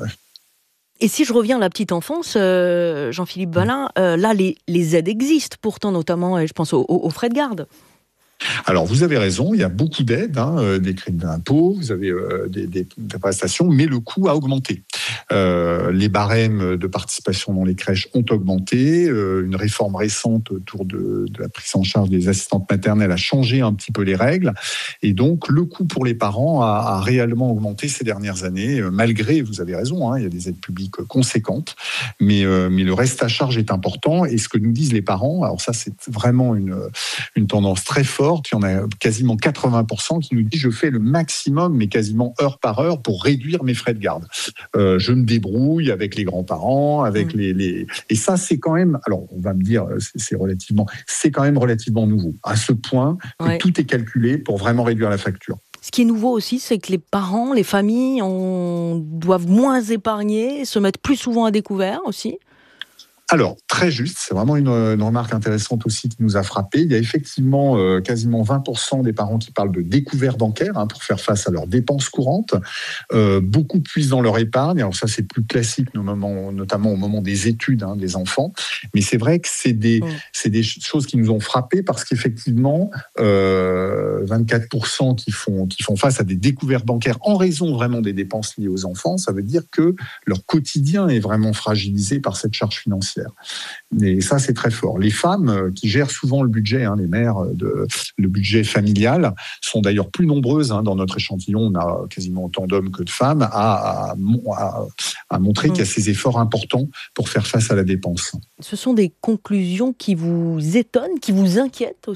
Speaker 2: Et si je reviens à la petite enfance, euh, Jean-Philippe Balin, euh, là, les, les aides existent pourtant, notamment, je pense aux, aux frais de garde.
Speaker 24: Alors, vous avez raison, il y a beaucoup d'aides, hein, des crédits d'impôt, vous avez euh, des, des, des prestations, mais le coût a augmenté. Euh, les barèmes de participation dans les crèches ont augmenté. Euh, une réforme récente autour de, de la prise en charge des assistantes maternelles a changé un petit peu les règles. Et donc, le coût pour les parents a, a réellement augmenté ces dernières années, euh, malgré, vous avez raison, hein, il y a des aides publiques conséquentes, mais, euh, mais le reste à charge est important. Et ce que nous disent les parents, alors ça, c'est vraiment une, une tendance très forte. Il y en a quasiment quatre-vingts pour cent qui nous disent je fais le maximum, mais quasiment heure par heure, pour réduire mes frais de garde. Euh, je me débrouille avec les grands-parents, avec mmh. les, les... Et ça, c'est quand même... Alors, on va me dire, c'est, c'est relativement... C'est quand même relativement nouveau, à ce point que ouais. tout est calculé pour vraiment réduire la facture.
Speaker 2: Ce qui est nouveau aussi, c'est que les parents, les familles on... doivent moins épargner, se mettre plus souvent à découvert aussi.
Speaker 24: Alors, très juste, c'est vraiment une, une remarque intéressante aussi qui nous a frappé. Il y a effectivement euh, quasiment vingt pour cent des parents qui parlent de découvert bancaire hein, pour faire face à leurs dépenses courantes. Euh, beaucoup puisent dans leur épargne. Alors ça, c'est plus classique, notamment, notamment au moment des études hein, des enfants. Mais c'est vrai que c'est des, mmh. c'est des choses qui nous ont frappés parce qu'effectivement, euh, vingt-quatre pour cent qui font, qui font face à des découvertes bancaires en raison vraiment des dépenses liées aux enfants, ça veut dire que leur quotidien est vraiment fragilisé par cette charge financière. Et ça, c'est très fort. Les femmes qui gèrent souvent le budget, hein, les mères, de, le budget familial, sont d'ailleurs plus nombreuses. Hein, dans notre échantillon, on a quasiment autant d'hommes que de femmes, à, à, à, à montrer mmh. qu'il y a ces efforts importants pour faire face à la dépense.
Speaker 2: Ce sont des conclusions qui vous étonnent, qui vous inquiètent aussi ?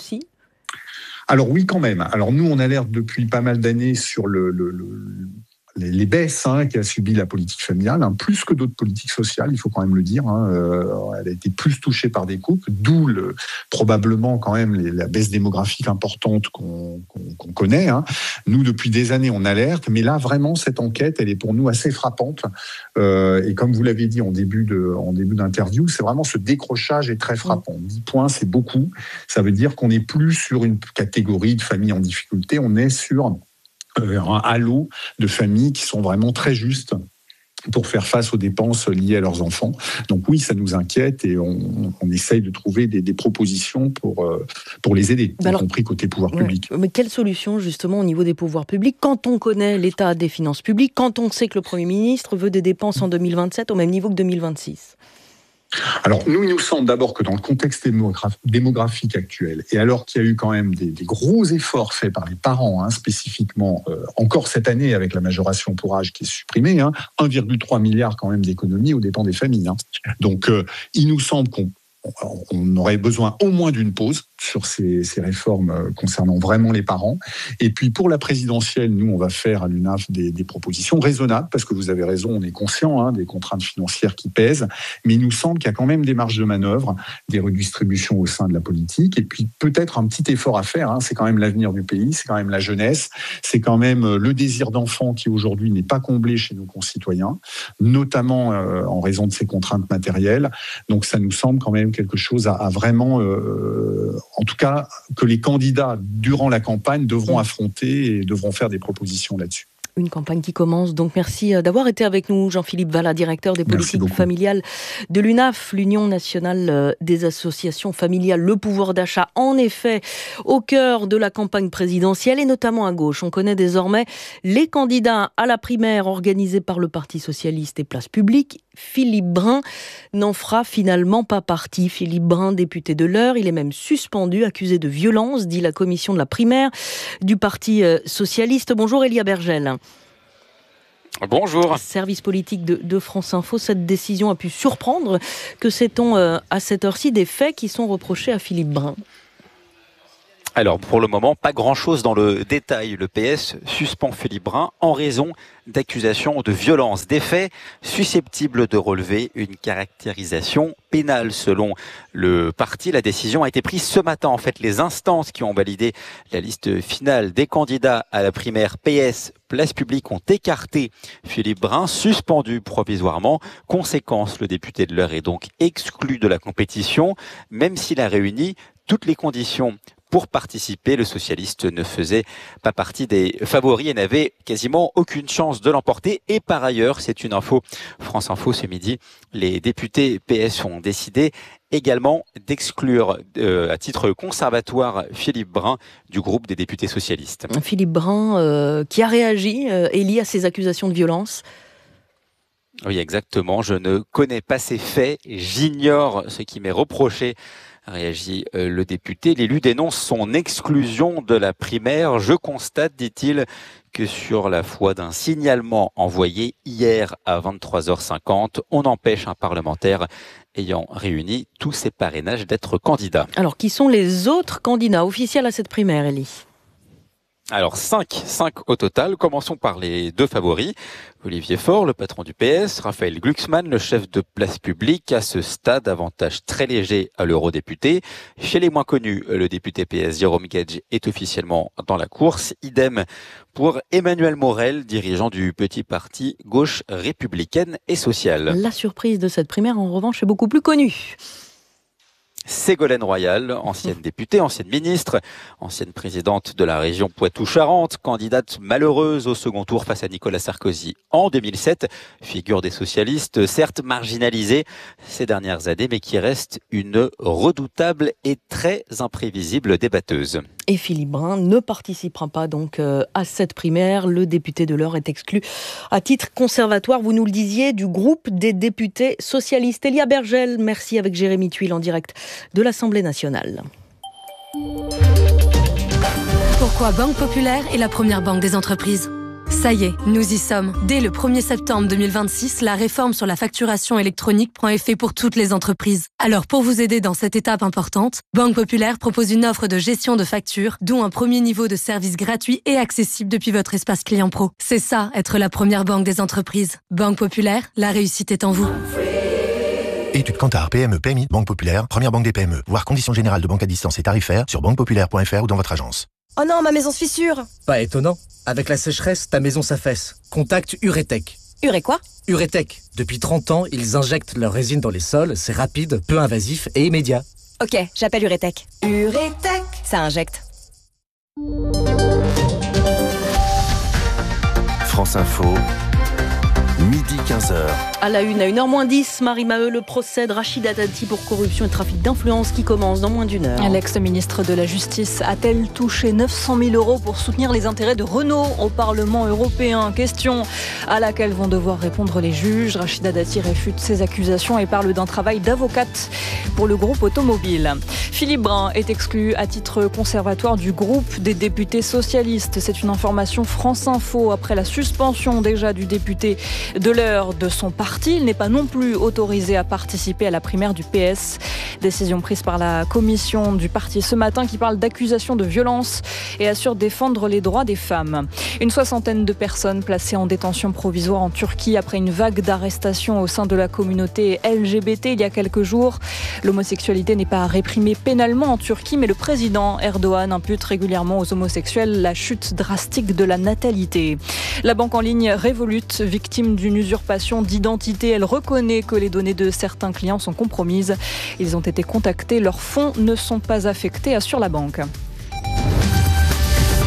Speaker 24: Alors oui, quand même. Alors nous, on alerte depuis pas mal d'années sur le... le, le Les, les baisses hein, qu'a subi la politique familiale, hein, plus que d'autres politiques sociales, il faut quand même le dire. Hein, euh, elle a été plus touchée par des coupes, d'où le, probablement quand même les, la baisse démographique importante qu'on, qu'on, qu'on connaît. Hein. Nous, depuis des années, on alerte, mais là, vraiment, cette enquête, elle est pour nous assez frappante. Euh, et comme vous l'avez dit en début, de, en début d'interview, c'est vraiment ce décrochage est très frappant. dix points, c'est beaucoup. Ça veut dire qu'on n'est plus sur une catégorie de familles en difficulté, on est sur... un halo de familles qui sont vraiment très justes pour faire face aux dépenses liées à leurs enfants. Donc oui, ça nous inquiète et on, on essaye de trouver des, des propositions pour, pour les aider, y compris côté pouvoir
Speaker 2: ouais.
Speaker 24: public.
Speaker 2: Mais quelle solution justement au niveau des pouvoirs publics quand on connaît l'état des finances publiques, quand on sait que le Premier ministre veut des dépenses en deux mille vingt-sept au même niveau que deux mille vingt-six ?
Speaker 24: Alors, nous, il nous semble d'abord que dans le contexte démograph- démographique actuel, et alors qu'il y a eu quand même des, des gros efforts faits par les parents, hein, spécifiquement, euh, encore cette année avec la majoration pour âge qui est supprimée, hein, un virgule trois milliard quand même d'économies aux dépens des familles. Hein. Donc, euh, il nous semble qu'on on aurait besoin au moins d'une pause sur ces, ces réformes concernant vraiment les parents. Et puis pour la présidentielle, nous, on va faire à l'U N A F des, des propositions raisonnables, parce que vous avez raison, on est conscient hein, des contraintes financières qui pèsent, mais il nous semble qu'il y a quand même des marges de manœuvre, des redistributions au sein de la politique, et puis peut-être un petit effort à faire. Hein, c'est quand même l'avenir du pays, c'est quand même la jeunesse, c'est quand même le désir d'enfant qui aujourd'hui n'est pas comblé chez nos concitoyens, notamment euh, en raison de ces contraintes matérielles. Donc ça nous semble quand même quelque chose à, à vraiment, euh, en tout cas, que les candidats, durant la campagne, devront affronter et devront faire des propositions là-dessus.
Speaker 2: Une campagne qui commence, donc merci d'avoir été avec nous, Jean-Philippe Vallat, directeur des politiques familiales de l'U N A F, l'Union nationale des associations familiales. Le pouvoir d'achat, en effet, au cœur de la campagne présidentielle et notamment à gauche. On connaît désormais les candidats à la primaire organisée par le Parti socialiste et Place Publique. Philippe Brun n'en fera finalement pas partie. Philippe Brun, député de l'Eure, il est même suspendu, accusé de violence, dit la commission de la primaire du Parti socialiste. Bonjour Elia Bergel.
Speaker 3: Bonjour.
Speaker 2: Service politique de, de France Info, cette décision a pu surprendre. Que sait-on euh, à cette heure-ci des faits qui sont reprochés à Philippe Brun ?
Speaker 3: Alors, pour le moment, pas grand-chose dans le détail. Le P S suspend Philippe Brun en raison d'accusations de violence. Des faits susceptibles de relever une caractérisation pénale. Selon le parti, la décision a été prise ce matin. En fait, les instances qui ont validé la liste finale des candidats à la primaire P S Place Publique ont écarté Philippe Brun, suspendu provisoirement. Conséquence, le député de l'Eure est donc exclu de la compétition, même s'il a réuni toutes les conditions pour participer. Le socialiste ne faisait pas partie des favoris et n'avait quasiment aucune chance de l'emporter. Et par ailleurs, c'est une info France Info ce midi, les députés P S ont décidé également d'exclure euh, à titre conservatoire Philippe Brun du groupe des députés socialistes.
Speaker 2: Philippe Brun euh, qui a réagi, euh, Élie, à ces accusations de violence.
Speaker 3: Oui, exactement. Je ne connais pas ces faits. J'ignore ce qui m'est reproché, réagit le député. L'élu dénonce son exclusion de la primaire. Je constate, dit-il, que sur la foi d'un signalement envoyé hier à vingt-trois heures cinquante, on empêche un parlementaire ayant réuni tous ses parrainages d'être candidat.
Speaker 2: Alors, qui sont les autres candidats officiels à cette primaire, Élie ?
Speaker 3: Alors, cinq, cinq au total. Commençons par les deux favoris. Olivier Faure, le patron du P S, Raphaël Glucksmann, le chef de Place Publique. À ce stade, avantage très léger à l'eurodéputé. Chez les moins connus, le député P S Jérôme Guedj est officiellement dans la course. Idem pour Emmanuel Morel, dirigeant du petit parti gauche républicaine et sociale.
Speaker 2: La surprise de cette primaire, en revanche, est beaucoup plus connue.
Speaker 3: Ségolène Royal, ancienne députée, ancienne ministre, ancienne présidente de la région Poitou-Charentes, candidate malheureuse au second tour face à Nicolas Sarkozy en deux mille sept, figure des socialistes, certes marginalisée ces dernières années, mais qui reste une redoutable et très imprévisible débatteuse.
Speaker 2: Et Philippe Brun ne participera pas donc euh, à cette primaire. Le député de l'Eure est exclu à titre conservatoire, vous nous le disiez, du groupe des députés socialistes. Elia Bergel, merci avec Jérémy Tuile en direct de l'Assemblée nationale.
Speaker 13: Pourquoi Banque Populaire est la première banque des entreprises ? Ça y est, nous y sommes. Dès le premier septembre deux mille vingt-six, la réforme sur la facturation électronique prend effet pour toutes les entreprises. Alors pour vous aider dans cette étape importante, Banque Populaire propose une offre de gestion de factures, dont un premier niveau de service gratuit et accessible depuis votre espace client pro. C'est ça, être la première banque des entreprises. Banque Populaire, la réussite est en vous.
Speaker 14: Étude Kantar, P M E, P M I, Banque Populaire, première banque des P M E. Voir conditions générales de banque à distance et tarifaires sur banque populaire point f r ou dans votre agence.
Speaker 7: Oh non, ma maison se fissure.
Speaker 18: Pas étonnant. Avec la sécheresse, ta maison s'affaisse. Contacte Uretech.
Speaker 7: Uré quoi ?
Speaker 18: Uretech. Depuis trente ans, ils injectent leur résine dans les sols. C'est rapide, peu invasif et immédiat.
Speaker 7: Ok, j'appelle Uretech. Uretech. Ça injecte.
Speaker 9: France Info, midi quinze heures.
Speaker 2: À la une, à une heure moins dix, Marie Maheu, le procès de Rachida Dati pour corruption et trafic d'influence qui commence dans moins d'une heure.
Speaker 21: L'ex-ministre de la Justice a-t-elle touché neuf cent mille euros pour soutenir les intérêts de Renault au Parlement européen ? Question à laquelle vont devoir répondre les juges. Rachida Dati réfute ces accusations et parle d'un travail d'avocate pour le groupe automobile. Philippe Brun est exclu à titre conservatoire du groupe des députés socialistes. C'est une information France Info après la suspension déjà du député de l'Eure de son parti. Il n'est pas non plus autorisé à participer à la primaire du P S. Décision prise par la commission du parti ce matin qui parle d'accusations de violence et assure défendre les droits des femmes. Une soixantaine de personnes placées en détention provisoire en Turquie après une vague d'arrestations au sein de la communauté L G B T il y a quelques jours. L'homosexualité n'est pas réprimée pénalement en Turquie, mais le président Erdogan impute régulièrement aux homosexuels la chute drastique de la natalité. La banque en ligne Revolut, victime d'une usurpation d'identité, elle reconnaît que les données de certains clients sont compromises. Ils ont été contactés, leurs fonds ne sont pas affectés, assure la banque.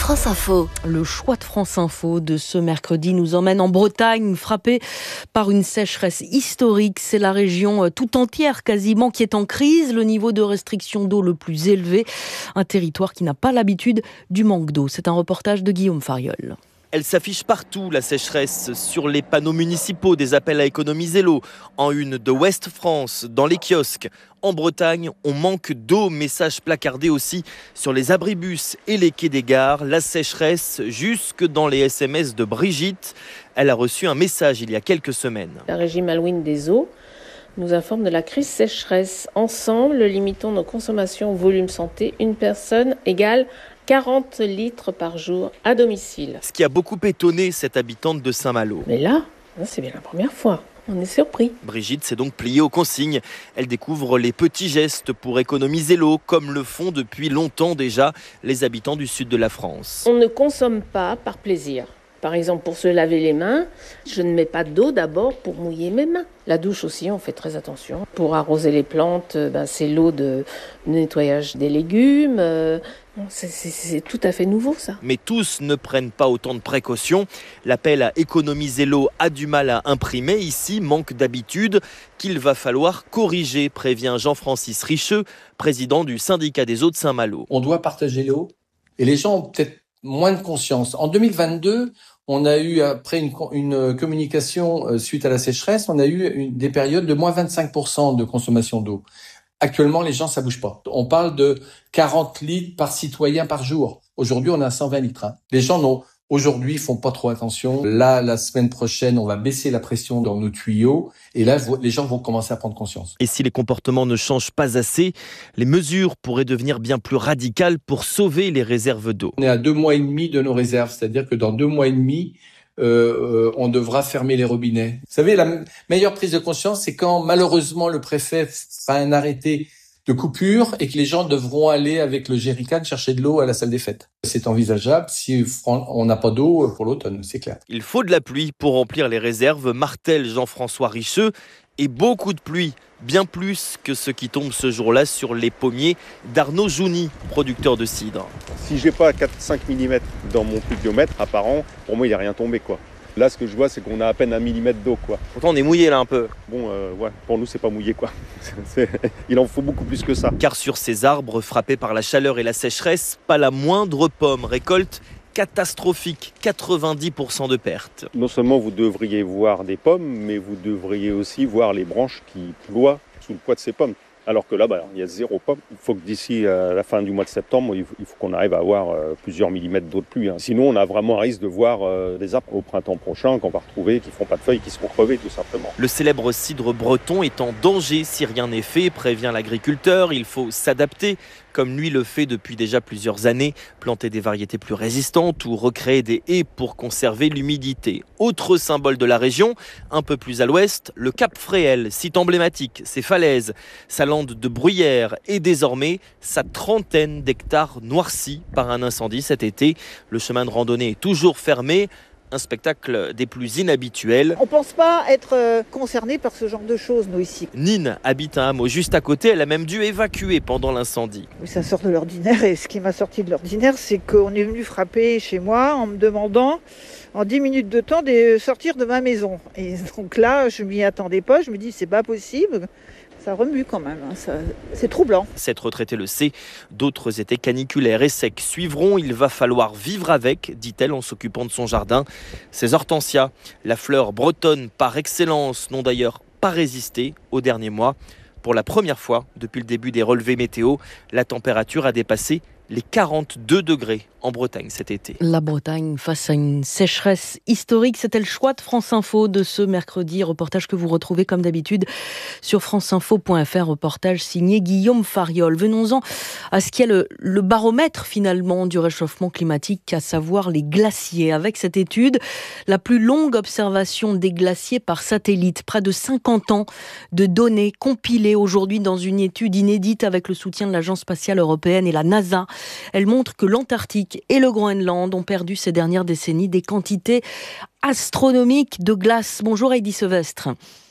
Speaker 8: France Info.
Speaker 2: Le choix de France Info de ce mercredi nous emmène en Bretagne, frappée par une sécheresse historique. C'est la région tout entière quasiment qui est en crise, le niveau de restriction d'eau le plus élevé. Un territoire qui n'a pas l'habitude du manque d'eau. C'est un reportage de Guillaume Fariol.
Speaker 10: Elle s'affiche partout, la sécheresse, sur les panneaux municipaux, des appels à économiser l'eau, en une de Ouest France, dans les kiosques. En Bretagne, on manque d'eau, message placardé aussi sur les abribus et les quais des gares. La sécheresse jusque dans les S M S de Brigitte. Elle a reçu un message il y a quelques semaines.
Speaker 11: La Régie Malouine des eaux nous informe de la crise sécheresse. Ensemble, limitons nos consommations au volume santé. Une personne égale quarante litres par jour à domicile.
Speaker 10: Ce qui a beaucoup étonné cette habitante de Saint-Malo.
Speaker 11: Mais là, c'est bien la première fois. On est surpris.
Speaker 10: Brigitte s'est donc pliée aux consignes. Elle découvre les petits gestes pour économiser l'eau, comme le font depuis longtemps déjà les habitants du sud de la France.
Speaker 11: On ne consomme pas par plaisir. Par exemple, pour se laver les mains, je ne mets pas d'eau d'abord pour mouiller mes mains. La douche aussi, on fait très attention. Pour arroser les plantes, ben, c'est l'eau de nettoyage des légumes. Euh, c'est, c'est, c'est tout à fait nouveau, ça.
Speaker 10: Mais tous ne prennent pas autant de précautions. L'appel à économiser l'eau a du mal à imprimer. Ici, manque d'habitude qu'il va falloir corriger, prévient Jean-Francis Richeux, président du syndicat des eaux de Saint-Malo.
Speaker 12: On doit partager l'eau et les gens ont peut-être moins de conscience. En deux mille vingt-deux, on a eu, après une, une communication suite à la sécheresse, on a eu une, des périodes de moins vingt-cinq pour cent de consommation d'eau. Actuellement, les gens, ça bouge pas. On parle de quarante litres par citoyen par jour. Aujourd'hui, on est à cent vingt litres. Hein. Les gens n'ont Aujourd'hui, ils font pas trop attention. Là, la semaine prochaine, on va baisser la pression dans nos tuyaux. Et là, les gens vont commencer à prendre conscience.
Speaker 10: Et si les comportements ne changent pas assez, les mesures pourraient devenir bien plus radicales pour sauver les réserves d'eau.
Speaker 12: On est à deux mois et demi de nos réserves. C'est-à-dire que dans deux mois et demi, euh, euh, on devra fermer les robinets. Vous savez, la meilleure prise de conscience, c'est quand, malheureusement, le préfet fera un arrêté de coupure et que les gens devront aller avec le jerrycan chercher de l'eau à la salle des fêtes. C'est envisageable si on n'a pas d'eau pour l'automne, c'est clair.
Speaker 10: Il faut de la pluie pour remplir les réserves, martèle Jean-François Richeux, et beaucoup de pluie, bien plus que ce qui tombe ce jour-là sur les pommiers d'Arnaud Jouni, producteur de cidre.
Speaker 25: Si j'ai pas quatre à cinq millimètres dans mon pluviomètre apparent, pour moi il n'y a rien tombé quoi. Là, ce que je vois, c'est qu'on a à peine un millimètre d'eau, quoi.
Speaker 10: Pourtant, on est mouillé là un peu.
Speaker 25: Bon, euh, ouais, pour nous, c'est pas mouillé, quoi. C'est... Il en faut beaucoup plus que ça.
Speaker 10: Car sur ces arbres frappés par la chaleur et la sécheresse, pas la moindre pomme. Récolte catastrophique, quatre-vingt-dix pour cent de pertes.
Speaker 25: Non seulement vous devriez voir des pommes, mais vous devriez aussi voir les branches qui ploient sous le poids de ces pommes. Alors que là, bah, il y a zéro pomme. Il faut que d'ici euh, la fin du mois de septembre, il faut, il faut qu'on arrive à avoir euh, plusieurs millimètres d'eau de pluie. Hein. Sinon, on a vraiment un risque de voir euh, des arbres au printemps prochain qu'on va retrouver, qui ne font pas de feuilles, qui seront crevés tout simplement.
Speaker 10: Le célèbre cidre breton est en danger si rien n'est fait, prévient l'agriculteur. Il faut s'adapter, comme lui le fait depuis déjà plusieurs années, planter des variétés plus résistantes ou recréer des haies pour conserver l'humidité. Autre symbole de la région, un peu plus à l'ouest, le Cap Fréhel, site emblématique, ses falaises, sa lande de bruyère et désormais sa trentaine d'hectares noircis par un incendie cet été. Le chemin de randonnée est toujours fermé. Un spectacle des plus inhabituels.
Speaker 26: On ne pense pas être concerné par ce genre de choses, nous, ici.
Speaker 10: Nine habite un hameau juste à côté. Elle a même dû évacuer pendant l'incendie.
Speaker 26: Oui, ça sort de l'ordinaire. Et ce qui m'a sorti de l'ordinaire, c'est qu'on est venu frapper chez moi en me demandant, en dix minutes de temps, de sortir de ma maison. Et donc là, je ne m'y attendais pas. Je me dis, c'est pas possible. Ça remue quand même, hein. Ça, c'est troublant.
Speaker 10: Cette retraitée le sait, d'autres étés caniculaires et secs suivront. Il va falloir vivre avec, dit-elle en s'occupant de son jardin. Ces hortensias, la fleur bretonne par excellence, n'ont d'ailleurs pas résisté aux derniers mois. Pour la première fois depuis le début des relevés météo, la température a dépassé les quarante-deux degrés en Bretagne cet été.
Speaker 2: La Bretagne face à une sécheresse historique, c'était le choix de France Info de ce mercredi. Reportage que vous retrouvez comme d'habitude sur franceinfo point f r, reportage signé Guillaume Fariol. Venons-en à ce qui est le, le baromètre finalement du réchauffement climatique, à savoir les glaciers. Avec cette étude, la plus longue observation des glaciers par satellite, près de cinquante ans de données compilées aujourd'hui dans une étude inédite avec le soutien de l'Agence spatiale européenne et la NASA. Elle montre que l'Antarctique et le Groenland ont perdu ces dernières décennies des quantités astronomiques de glace. Bonjour Heidi Sevestre.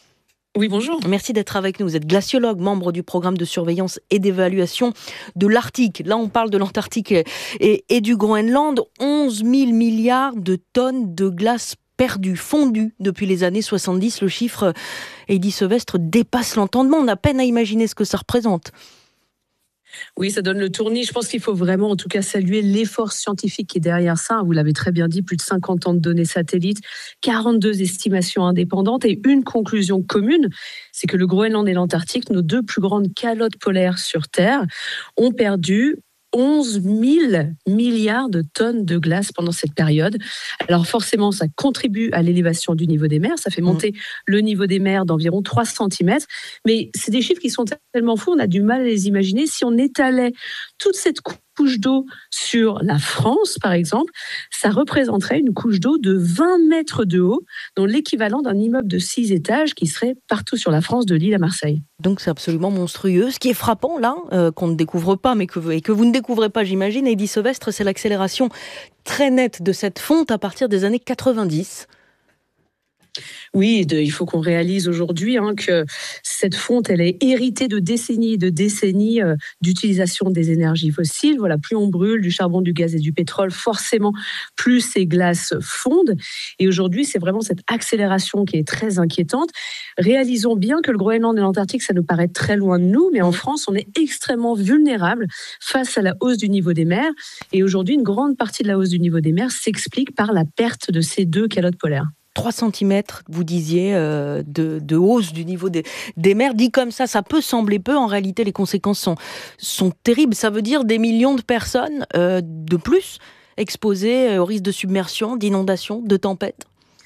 Speaker 2: Oui, bonjour. Merci d'être avec nous. Vous êtes glaciologue, membre du programme de surveillance et d'évaluation de l'Arctique. Là, on parle de l'Antarctique et, et du Groenland. onze mille milliards de tonnes de glace perdues, fondues depuis les années soixante-dix. Le chiffre, Heidi Sevestre, dépasse l'entendement. On a peine à imaginer ce que ça représente.
Speaker 8: Oui, ça donne le tournis. Je pense qu'il faut vraiment, en tout cas, saluer l'effort scientifique qui est derrière ça. Vous l'avez très bien dit, plus de cinquante ans de données satellites, quarante-deux estimations indépendantes et une conclusion commune, c'est que le Groenland et l'Antarctique, nos deux plus grandes calottes polaires sur Terre, ont perdu onze mille milliards de tonnes de glace pendant cette période. Alors forcément, ça contribue à l'élévation du niveau des mers. Ça fait monter mmh. le niveau des mers d'environ trois centimètres. Mais c'est des chiffres qui sont tellement fous, on a du mal à les imaginer. Si on étalait toute cette couche d'eau sur la France, par exemple, ça représenterait une couche d'eau de vingt mètres de haut, dont l'équivalent d'un immeuble de six étages qui serait partout sur la France, de Lille à Marseille.
Speaker 2: Donc c'est absolument monstrueux. Ce qui est frappant là, euh, qu'on ne découvre pas, mais que, et que vous ne découvrez pas, j'imagine, Heidi Sevestre, c'est l'accélération très nette de cette fonte à partir des années quatre-vingt-dix.
Speaker 8: Oui, de, il faut qu'on réalise aujourd'hui hein, que cette fonte, elle est héritée de décennies et de décennies euh, d'utilisation des énergies fossiles. Voilà, plus on brûle du charbon, du gaz et du pétrole, forcément, plus ces glaces fondent. Et aujourd'hui, c'est vraiment cette accélération qui est très inquiétante. Réalisons bien que le Groenland et l'Antarctique, ça nous paraît très loin de nous, mais en France, on est extrêmement vulnérable face à la hausse du niveau des mers. Et aujourd'hui, une grande partie de la hausse du niveau des mers s'explique par la perte de ces deux calottes polaires.
Speaker 2: trois centimètres, vous disiez, euh, de, de hausse du niveau des, des mers. Dit comme ça, ça peut sembler peu. En réalité, les conséquences sont, sont terribles. Ça veut dire des millions de personnes euh, de plus exposées au risque de submersion, d'inondation, de tempête.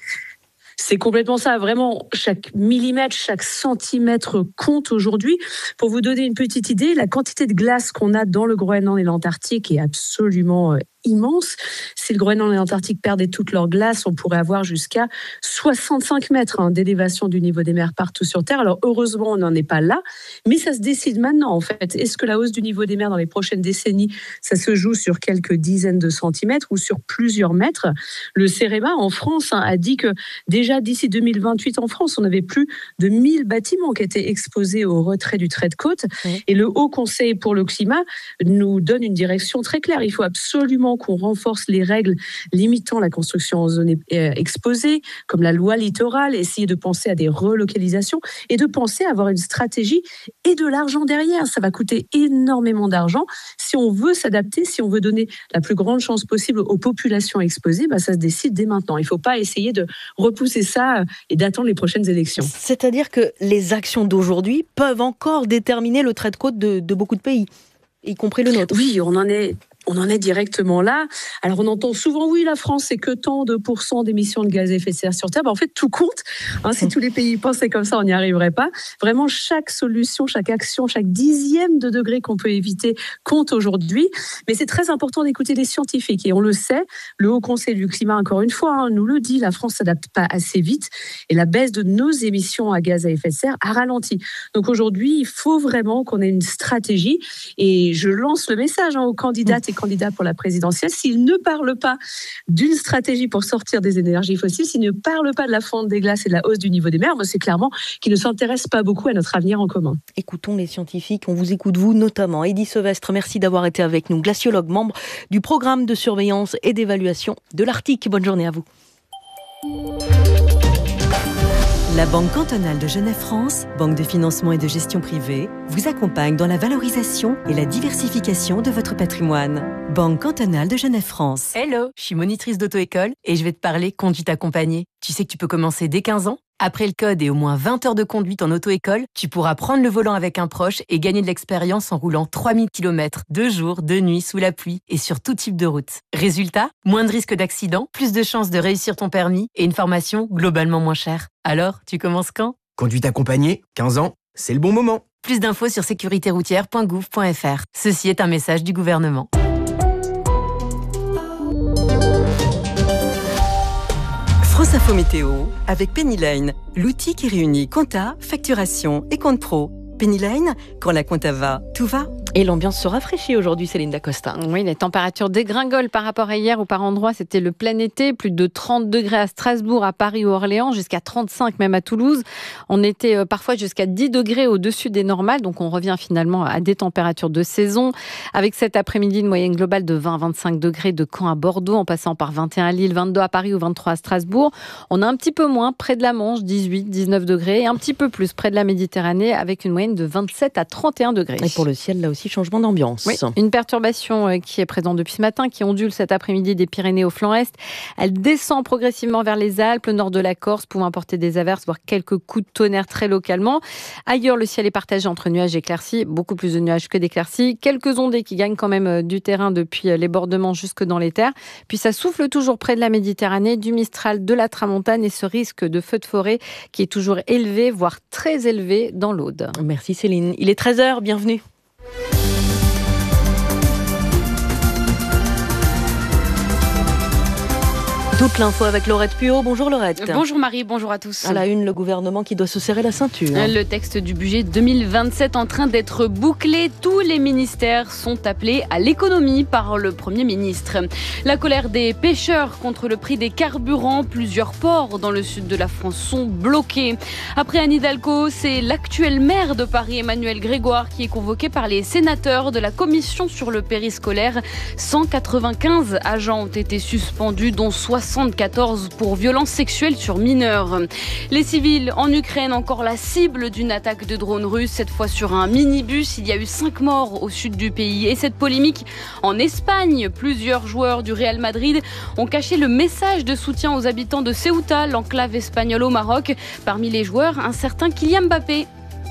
Speaker 8: C'est complètement ça. Vraiment, chaque millimètre, chaque centimètre compte aujourd'hui. Pour vous donner une petite idée, la quantité de glace qu'on a dans le Groenland et l'Antarctique est absolument euh, immense. Si le Groenland et l'Antarctique perdaient toute leur glace, on pourrait avoir jusqu'à soixante-cinq mètres hein, d'élévation du niveau des mers partout sur Terre. Alors heureusement, on n'en est pas là, mais ça se décide maintenant en fait. Est-ce que la hausse du niveau des mers dans les prochaines décennies, ça se joue sur quelques dizaines de centimètres ou sur plusieurs mètres? Le CEREMA en France hein, a dit que déjà d'ici deux mille vingt-huit en France, on avait plus de mille bâtiments qui étaient exposés au retrait du trait de côte. Oui. Et le Haut Conseil pour le climat nous donne une direction très claire. Il faut absolument qu'on renforce les règles limitant la construction en zone exposée, comme la loi littorale, essayer de penser à des relocalisations et de penser à avoir une stratégie et de l'argent derrière. Ça va coûter énormément d'argent. Si on veut s'adapter, si on veut donner la plus grande chance possible aux populations exposées, bah ça se décide dès maintenant. Il ne faut pas essayer de repousser ça et d'attendre les prochaines élections.
Speaker 2: C'est-à-dire que les actions d'aujourd'hui peuvent encore déterminer le trait de côte de, de beaucoup de pays, y compris le nôtre.
Speaker 8: Oui, on en est... On en est directement là. Alors, on entend souvent, oui, la France, c'est que tant de pourcents d'émissions de gaz à effet de serre sur Terre. Ben, en fait, tout compte. Hein, si tous les pays pensaient comme ça, on n'y arriverait pas. Vraiment, chaque solution, chaque action, chaque dixième de degré qu'on peut éviter compte aujourd'hui. Mais c'est très important d'écouter les scientifiques. Et on le sait, le Haut Conseil du climat, encore une fois, hein, nous le dit, la France ne s'adapte pas assez vite. Et la baisse de nos émissions à gaz à effet de serre a ralenti. Donc aujourd'hui, il faut vraiment qu'on ait une stratégie. Et je lance le message hein, aux candidates et candidat pour la présidentielle, s'il ne parle pas d'une stratégie pour sortir des énergies fossiles, s'il ne parle pas de la fonte des glaces et de la hausse du niveau des mers, c'est clairement qu'il ne s'intéresse pas beaucoup à notre avenir en commun.
Speaker 2: Écoutons les scientifiques, on vous écoute vous notamment. Heidi Sevestre, merci d'avoir été avec nous, glaciologue, membre du programme de surveillance et d'évaluation de l'Arctique. Bonne journée à vous.
Speaker 15: La Banque cantonale de Genève-France, banque de financement et de gestion privée, vous accompagne dans la valorisation et la diversification de votre patrimoine. Banque cantonale de Genève-France.
Speaker 16: Hello, je suis monitrice d'auto-école et je vais te parler conduite accompagnée. Tu sais que tu peux commencer dès quinze ans. Après le code et au moins vingt heures de conduite en auto-école, tu pourras prendre le volant avec un proche et gagner de l'expérience en roulant trois mille kilomètres, de jour, de nuit, sous la pluie et sur tout type de route. Résultat, moins de risques d'accident, plus de chances de réussir ton permis et une formation globalement moins chère. Alors, tu commences quand ?
Speaker 17: Conduite accompagnée, quinze ans, c'est le bon moment.
Speaker 16: Plus d'infos sur sécurité routière point gouv point f r. Ceci est un message du gouvernement.
Speaker 15: France Info Météo avec Pennyline, l'outil qui réunit compta, facturation et compte pro. Pennyline, quand la compta va, tout va.
Speaker 2: Et l'ambiance se rafraîchit aujourd'hui, Céline Dacosta.
Speaker 4: Oui, les températures dégringolent par rapport à hier où par endroit c'était le plein été. Plus de trente degrés à Strasbourg, à Paris ou Orléans, jusqu'à trente-cinq même à Toulouse. On était parfois jusqu'à dix degrés au-dessus des normales, donc on revient finalement à des températures de saison. Avec cet après-midi une moyenne globale de vingt à vingt-cinq degrés de Caen à Bordeaux, en passant par vingt et un à Lille, vingt-deux à Paris ou vingt-trois à Strasbourg. On a un petit peu moins près de la Manche, dix-huit à dix-neuf degrés, et un petit peu plus près de la Méditerranée avec une moyenne de vingt-sept à trente et un degrés.
Speaker 2: Et pour le ciel, là aussi, changement d'ambiance.
Speaker 4: Oui, une perturbation qui est présente depuis ce matin, qui ondule cet après-midi des Pyrénées au flanc est. Elle descend progressivement vers les Alpes, le nord de la Corse, pouvant apporter des averses, voire quelques coups de tonnerre très localement. Ailleurs, le ciel est partagé entre nuages et éclaircies, beaucoup plus de nuages que d'éclaircies. Quelques ondées qui gagnent quand même du terrain depuis les bordements jusque dans les terres. Puis ça souffle toujours près de la Méditerranée, du Mistral, de la Tramontane et ce risque de feu de forêt qui est toujours élevé, voire très élevé dans l'Aude.
Speaker 2: Merci Céline. Il est treize heures, bienvenue. Toute l'info avec Laurette Puot. Bonjour Laurette.
Speaker 5: Bonjour Marie, bonjour à tous.
Speaker 2: À la une, le gouvernement qui doit se serrer la ceinture.
Speaker 5: Le texte du budget deux mille vingt-sept en train d'être bouclé. Tous les ministères sont appelés à l'économie par le Premier ministre. La colère des pêcheurs contre le prix des carburants. Plusieurs ports dans le sud de la France sont bloqués. Après Anne Hidalgo, c'est l'actuel maire de Paris, Emmanuel Grégoire, qui est convoqué par les sénateurs de la commission sur le périscolaire. cent quatre-vingt-quinze agents ont été suspendus, dont soixante-quatorze pour violences sexuelles sur mineurs. Les civils en Ukraine, encore la cible d'une attaque de drone russe, cette fois sur un minibus. Il y a eu cinq morts au sud du pays. Et cette polémique en Espagne, plusieurs joueurs du Real Madrid ont caché le message de soutien aux habitants de Ceuta, l'enclave espagnole au Maroc. Parmi les joueurs, un certain Kylian Mbappé.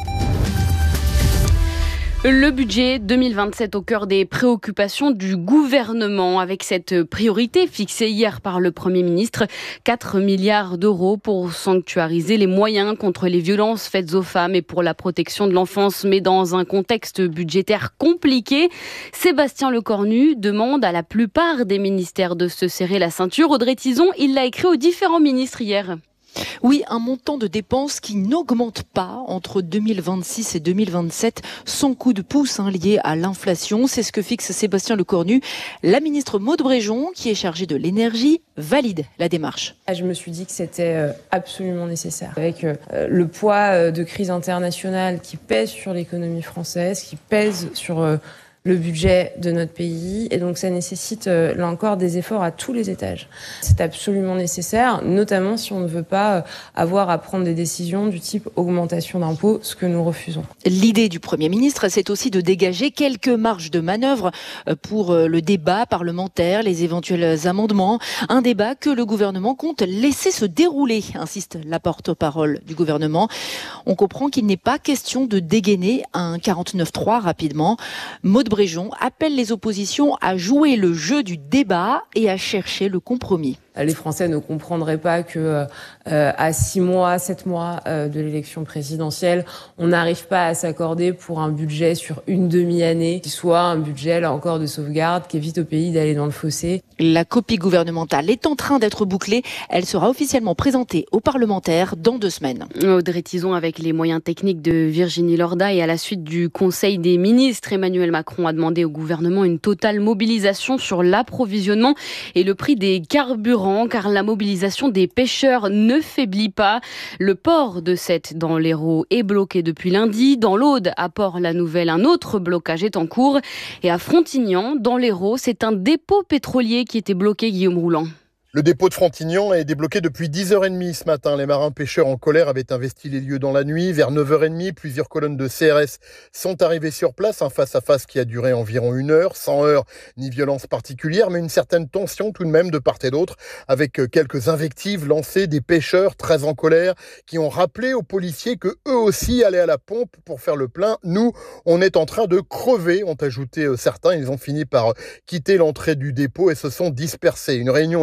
Speaker 5: Le budget deux mille vingt-sept au cœur des préoccupations du gouvernement, avec cette priorité fixée hier par le Premier ministre, quatre milliards d'euros pour sanctuariser les moyens contre les violences faites aux femmes et pour la protection de l'enfance. Mais dans un contexte budgétaire compliqué, Sébastien Lecornu demande à la plupart des ministères de se serrer la ceinture. Audrey Tizon, il l'a écrit aux différents ministres hier.
Speaker 19: Oui, un montant de dépenses qui n'augmente pas entre deux mille vingt-six et deux mille vingt-sept, sans coup de pouce hein, lié à l'inflation. C'est ce que fixe Sébastien Lecornu. La ministre Maud Bréjon, qui est chargée de l'énergie, valide la démarche.
Speaker 20: Je me suis dit que c'était absolument nécessaire. Avec le poids de crise internationale qui pèse sur l'économie française, qui pèse sur le budget de notre pays, et donc ça nécessite euh, là encore des efforts à tous les étages. C'est absolument nécessaire, notamment si on ne veut pas euh, avoir à prendre des décisions du type augmentation d'impôts, ce que nous refusons.
Speaker 19: L'idée du Premier ministre, c'est aussi de dégager quelques marges de manœuvre pour le débat parlementaire, les éventuels amendements, un débat que le gouvernement compte laisser se dérouler, insiste la porte-parole du gouvernement. On comprend qu'il n'est pas question de dégainer un quarante-neuf trois rapidement. Maud Bréjon appelle les oppositions à jouer le jeu du débat et à chercher le compromis.
Speaker 20: Les Français ne comprendraient pas que euh, à six mois, sept mois euh, de l'élection présidentielle, on n'arrive pas à s'accorder pour un budget sur une demi-année, qui soit un budget, là encore, de sauvegarde, qui évite au pays d'aller dans le fossé.
Speaker 19: La copie gouvernementale est en train d'être bouclée. Elle sera officiellement présentée aux parlementaires dans deux semaines.
Speaker 5: Audrey Tizon avec les moyens techniques de Virginie Lorda, et à la suite du Conseil des ministres, Emmanuel Macron a demandé au gouvernement une totale mobilisation sur l'approvisionnement et le prix des carburants, car la mobilisation des pêcheurs ne faiblit pas. Le port de Sète dans l'Hérault est bloqué depuis lundi. Dans l'Aude, à Port-la-Nouvelle, un autre blocage est en cours. Et à Frontignan, dans l'Hérault, c'est un dépôt pétrolier qui était bloqué, Guillaume Rouland.
Speaker 22: Le dépôt de Frontignan est débloqué depuis dix heures trente ce matin. Les marins pêcheurs en colère avaient investi les lieux dans la nuit. Vers neuf heures trente, plusieurs colonnes de C R S sont arrivées sur place. Un face-à-face qui a duré environ une heure, sans heurts ni violence particulière, mais une certaine tension tout de même de part et d'autre, avec quelques invectives lancées des pêcheurs très en colère qui ont rappelé aux policiers que eux aussi allaient à la pompe pour faire le plein. Nous, on est en train de crever, ont ajouté certains. Ils ont fini par quitter l'entrée du dépôt et se sont dispersés. Une réunion était programmée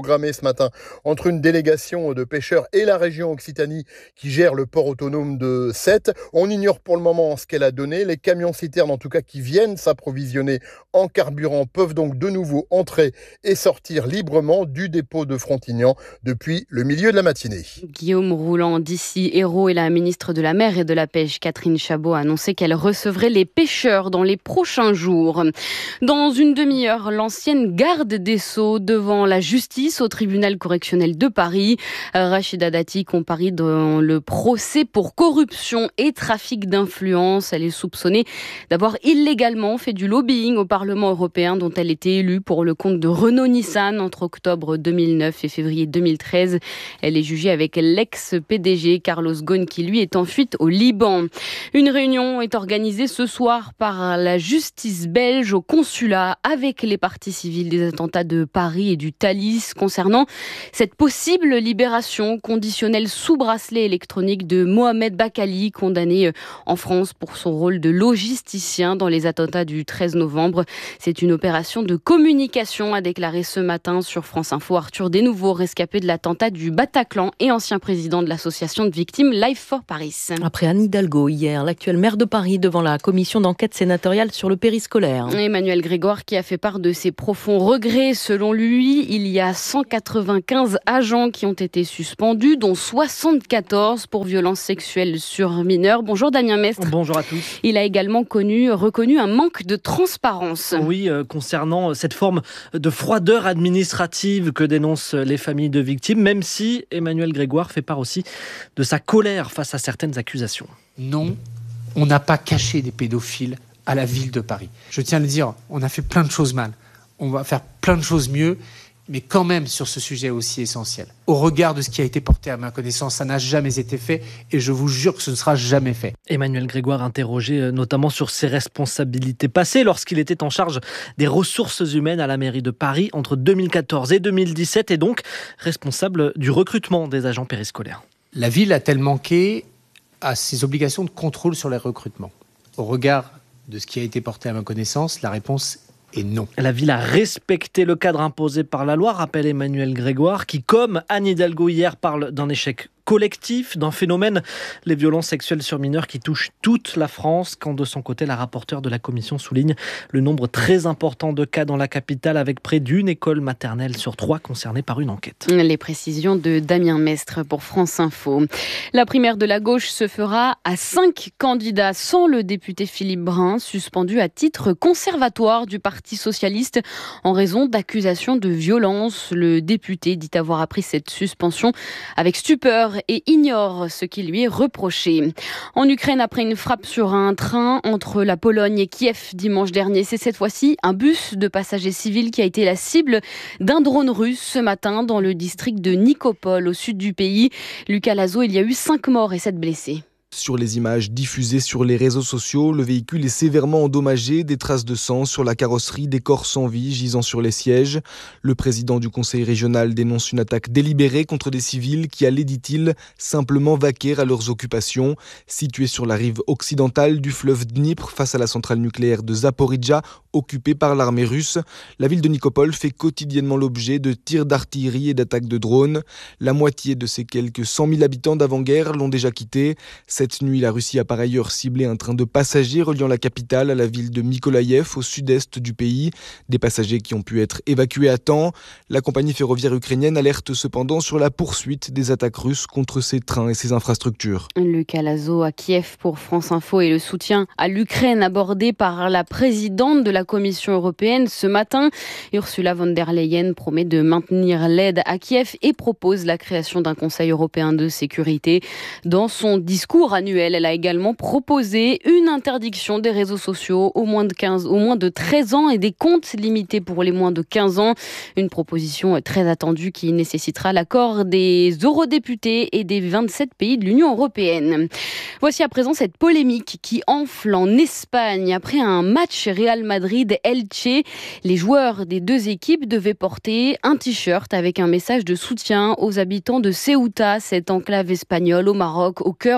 Speaker 22: programmée ce matin entre une délégation de pêcheurs et la région Occitanie qui gère le port autonome de Sète. On ignore pour le moment ce qu'elle a donné. Les camions-citernes, en tout cas, qui viennent s'approvisionner en carburant, peuvent donc de nouveau entrer et sortir librement du dépôt de Frontignan depuis le milieu de la matinée.
Speaker 5: Guillaume Rouland d'ici Hérault et la ministre de la Mer et de la Pêche, Catherine Chabot, a annoncé qu'elle recevrait les pêcheurs dans les prochains jours. Dans une demi-heure, l'ancienne garde des Sceaux devant la justice au tribunal correctionnel de Paris. Rachida Dati comparit dans le procès pour corruption et trafic d'influence. Elle est soupçonnée d'avoir illégalement fait du lobbying au Parlement européen dont elle était élue pour le compte de Renault-Nissan entre octobre deux mille neuf et février deux mille treize. Elle est jugée avec l'ex-P D G Carlos Ghosn qui lui est en fuite au Liban. Une réunion est organisée ce soir par la justice belge au consulat avec les parties civiles des attentats de Paris et du Thalys concernant cette possible libération conditionnelle sous bracelet électronique de Mohamed Bakali, condamné en France pour son rôle de logisticien dans les attentats du treize novembre. C'est une opération de communication, a déclaré ce matin sur France Info Arthur Desnouveaux, rescapé de l'attentat du Bataclan et ancien président de l'association de victimes Life for Paris.
Speaker 2: Après Anne Hidalgo, hier, l'actuelle maire de Paris devant la commission d'enquête sénatoriale sur le périscolaire.
Speaker 5: Emmanuel Grégoire qui a fait part de ses profonds regrets. Selon lui, il y a cent quatre-vingt-quinze agents qui ont été suspendus, dont soixante-quatorze pour violences sexuelles sur mineurs. Bonjour Damien Mestre.
Speaker 1: Bonjour à tous.
Speaker 5: Il a également connu, reconnu un manque de transparence.
Speaker 1: Oui, euh, concernant cette forme de froideur administrative que dénoncent les familles de victimes, même si Emmanuel Grégoire fait part aussi de sa colère face à certaines accusations.
Speaker 3: Non, on n'a pas caché des pédophiles à la ville de Paris. Je tiens à le dire, on a fait plein de choses mal. On va faire plein de choses mieux, mais quand même sur ce sujet aussi essentiel. Au regard de ce qui a été porté à ma connaissance, ça n'a jamais été fait et je vous jure que ce ne sera jamais fait.
Speaker 1: Emmanuel Grégoire interrogé notamment sur ses responsabilités passées lorsqu'il était en charge des ressources humaines à la mairie de Paris entre deux mille quatorze et deux mille dix-sept et donc responsable du recrutement des agents périscolaires.
Speaker 3: La ville a-t-elle manqué à ses obligations de contrôle sur les recrutements ? Au regard de ce qui a été porté à ma connaissance, la réponse est non.
Speaker 1: La ville a respecté le cadre imposé par la loi, rappelle Emmanuel Grégoire, qui, comme Anne Hidalgo hier, parle d'un échec collectif, d'un phénomène, les violences sexuelles sur mineurs qui touchent toute la France, quand de son côté, la rapporteure de la commission souligne le nombre très important de cas dans la capitale, avec près d'une école maternelle sur trois concernée par une enquête.
Speaker 5: Les précisions de Damien Mestre pour France Info. La primaire de la gauche se fera à cinq candidats sans le député Philippe Brun, suspendu à titre conservatoire du Parti socialiste en raison d'accusations de violence. Le député dit avoir appris cette suspension avec stupeur et ignore ce qui lui est reproché. En Ukraine, après une frappe sur un train entre la Pologne et Kiev dimanche dernier, c'est cette fois-ci un bus de passagers civils qui a été la cible d'un drone russe ce matin dans le district de Nikopol, au sud du pays. Lucas Lazo, il y a eu cinq morts et sept blessés.
Speaker 6: Sur les images diffusées sur les réseaux sociaux, le véhicule est sévèrement endommagé, des traces de sang sur la carrosserie, des corps sans vie gisant sur les sièges. Le président du conseil régional dénonce une attaque délibérée contre des civils qui allaient, dit-il, simplement vaquer à leurs occupations. Situés sur la rive occidentale du fleuve Dnipr, face à la centrale nucléaire de Zaporijjia, occupée par l'armée russe, la ville de Nikopol fait quotidiennement l'objet de tirs d'artillerie et d'attaques de drones. La moitié de ses quelques cent mille habitants d'avant-guerre l'ont déjà quitté. Cette nuit, la Russie a par ailleurs ciblé un train de passagers reliant la capitale à la ville de Mykolaïev, au sud-est du pays. Des passagers qui ont pu être évacués à temps. La compagnie ferroviaire ukrainienne alerte cependant sur la poursuite des attaques russes contre ses trains et ses infrastructures.
Speaker 5: Lucas Lazo à Kiev pour France Info et le soutien à l'Ukraine abordé par la présidente de la Commission européenne ce matin. Ursula von der Leyen promet de maintenir l'aide à Kiev et propose la création d'un Conseil européen de sécurité. Dans son discours annuel, elle a également proposé une interdiction des réseaux sociaux aux moins de quinze, aux moins de treize ans et des comptes limités pour les moins de quinze ans. Une proposition très attendue qui nécessitera l'accord des eurodéputés et des vingt-sept pays de l'Union européenne. Voici à présent cette polémique qui enfle en Espagne. Après un match Real Madrid-Elche, les joueurs des deux équipes devaient porter un t-shirt avec un message de soutien aux habitants de Ceuta, cette enclave espagnole au Maroc, au cœur d'une crise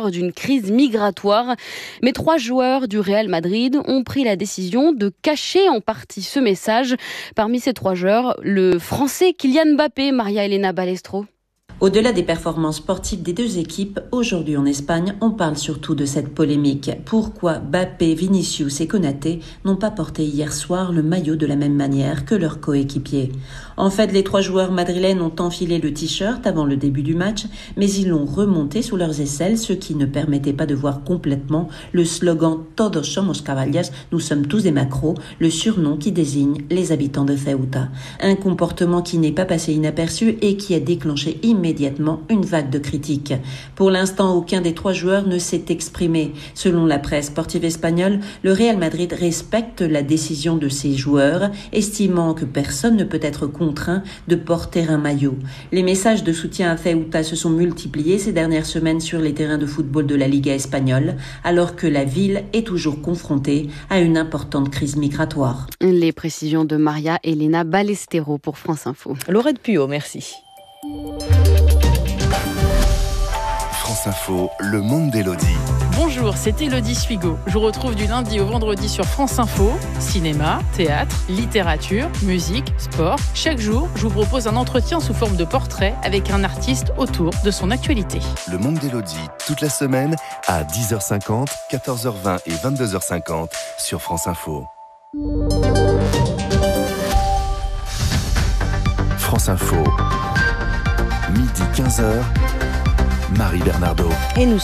Speaker 5: crise migratoire. Mais trois joueurs du Real Madrid ont pris la décision de cacher en partie ce message. Parmi ces trois joueurs, le Français Kylian Mbappé, Maria-Elena Balestro.
Speaker 7: Au-delà des performances sportives des deux équipes, aujourd'hui en Espagne, on parle surtout de cette polémique. Pourquoi Mbappé, Vinicius et Konaté n'ont pas porté hier soir le maillot de la même manière que leurs coéquipiers? En fait, les trois joueurs madrilènes ont enfilé le t-shirt avant le début du match, mais ils l'ont remonté sous leurs aisselles, ce qui ne permettait pas de voir complètement le slogan « Todos somos caballas », nous sommes tous des macros, le surnom qui désigne les habitants de Ceuta. Un comportement qui n'est pas passé inaperçu et qui a déclenché immédiatement immédiatement une vague de critiques. Pour l'instant, aucun des trois joueurs ne s'est exprimé. Selon la presse sportive espagnole, le Real Madrid respecte la décision de ses joueurs, estimant que personne ne peut être contraint de porter un maillot. Les messages de soutien à Ceuta se sont multipliés ces dernières semaines sur les terrains de football de la Liga espagnole, alors que la ville est toujours confrontée à une importante crise migratoire.
Speaker 5: Les précisions de Maria-Elena Balestero pour France Info.
Speaker 2: Laurette Puot, merci.
Speaker 9: France Info, le monde d'Élodie.
Speaker 13: Bonjour, c'est Élodie Suigo. Je vous retrouve du lundi au vendredi sur France Info. Cinéma, théâtre, littérature, musique, sport. Chaque jour, je vous propose un entretien sous forme de portrait avec un artiste autour de son actualité.
Speaker 9: Le monde d'Élodie, toute la semaine à dix heures cinquante, quatorze heures vingt et vingt-deux heures cinquante sur France Info. France Info, midi quinze heures, Marie Bernardo.
Speaker 2: Et nous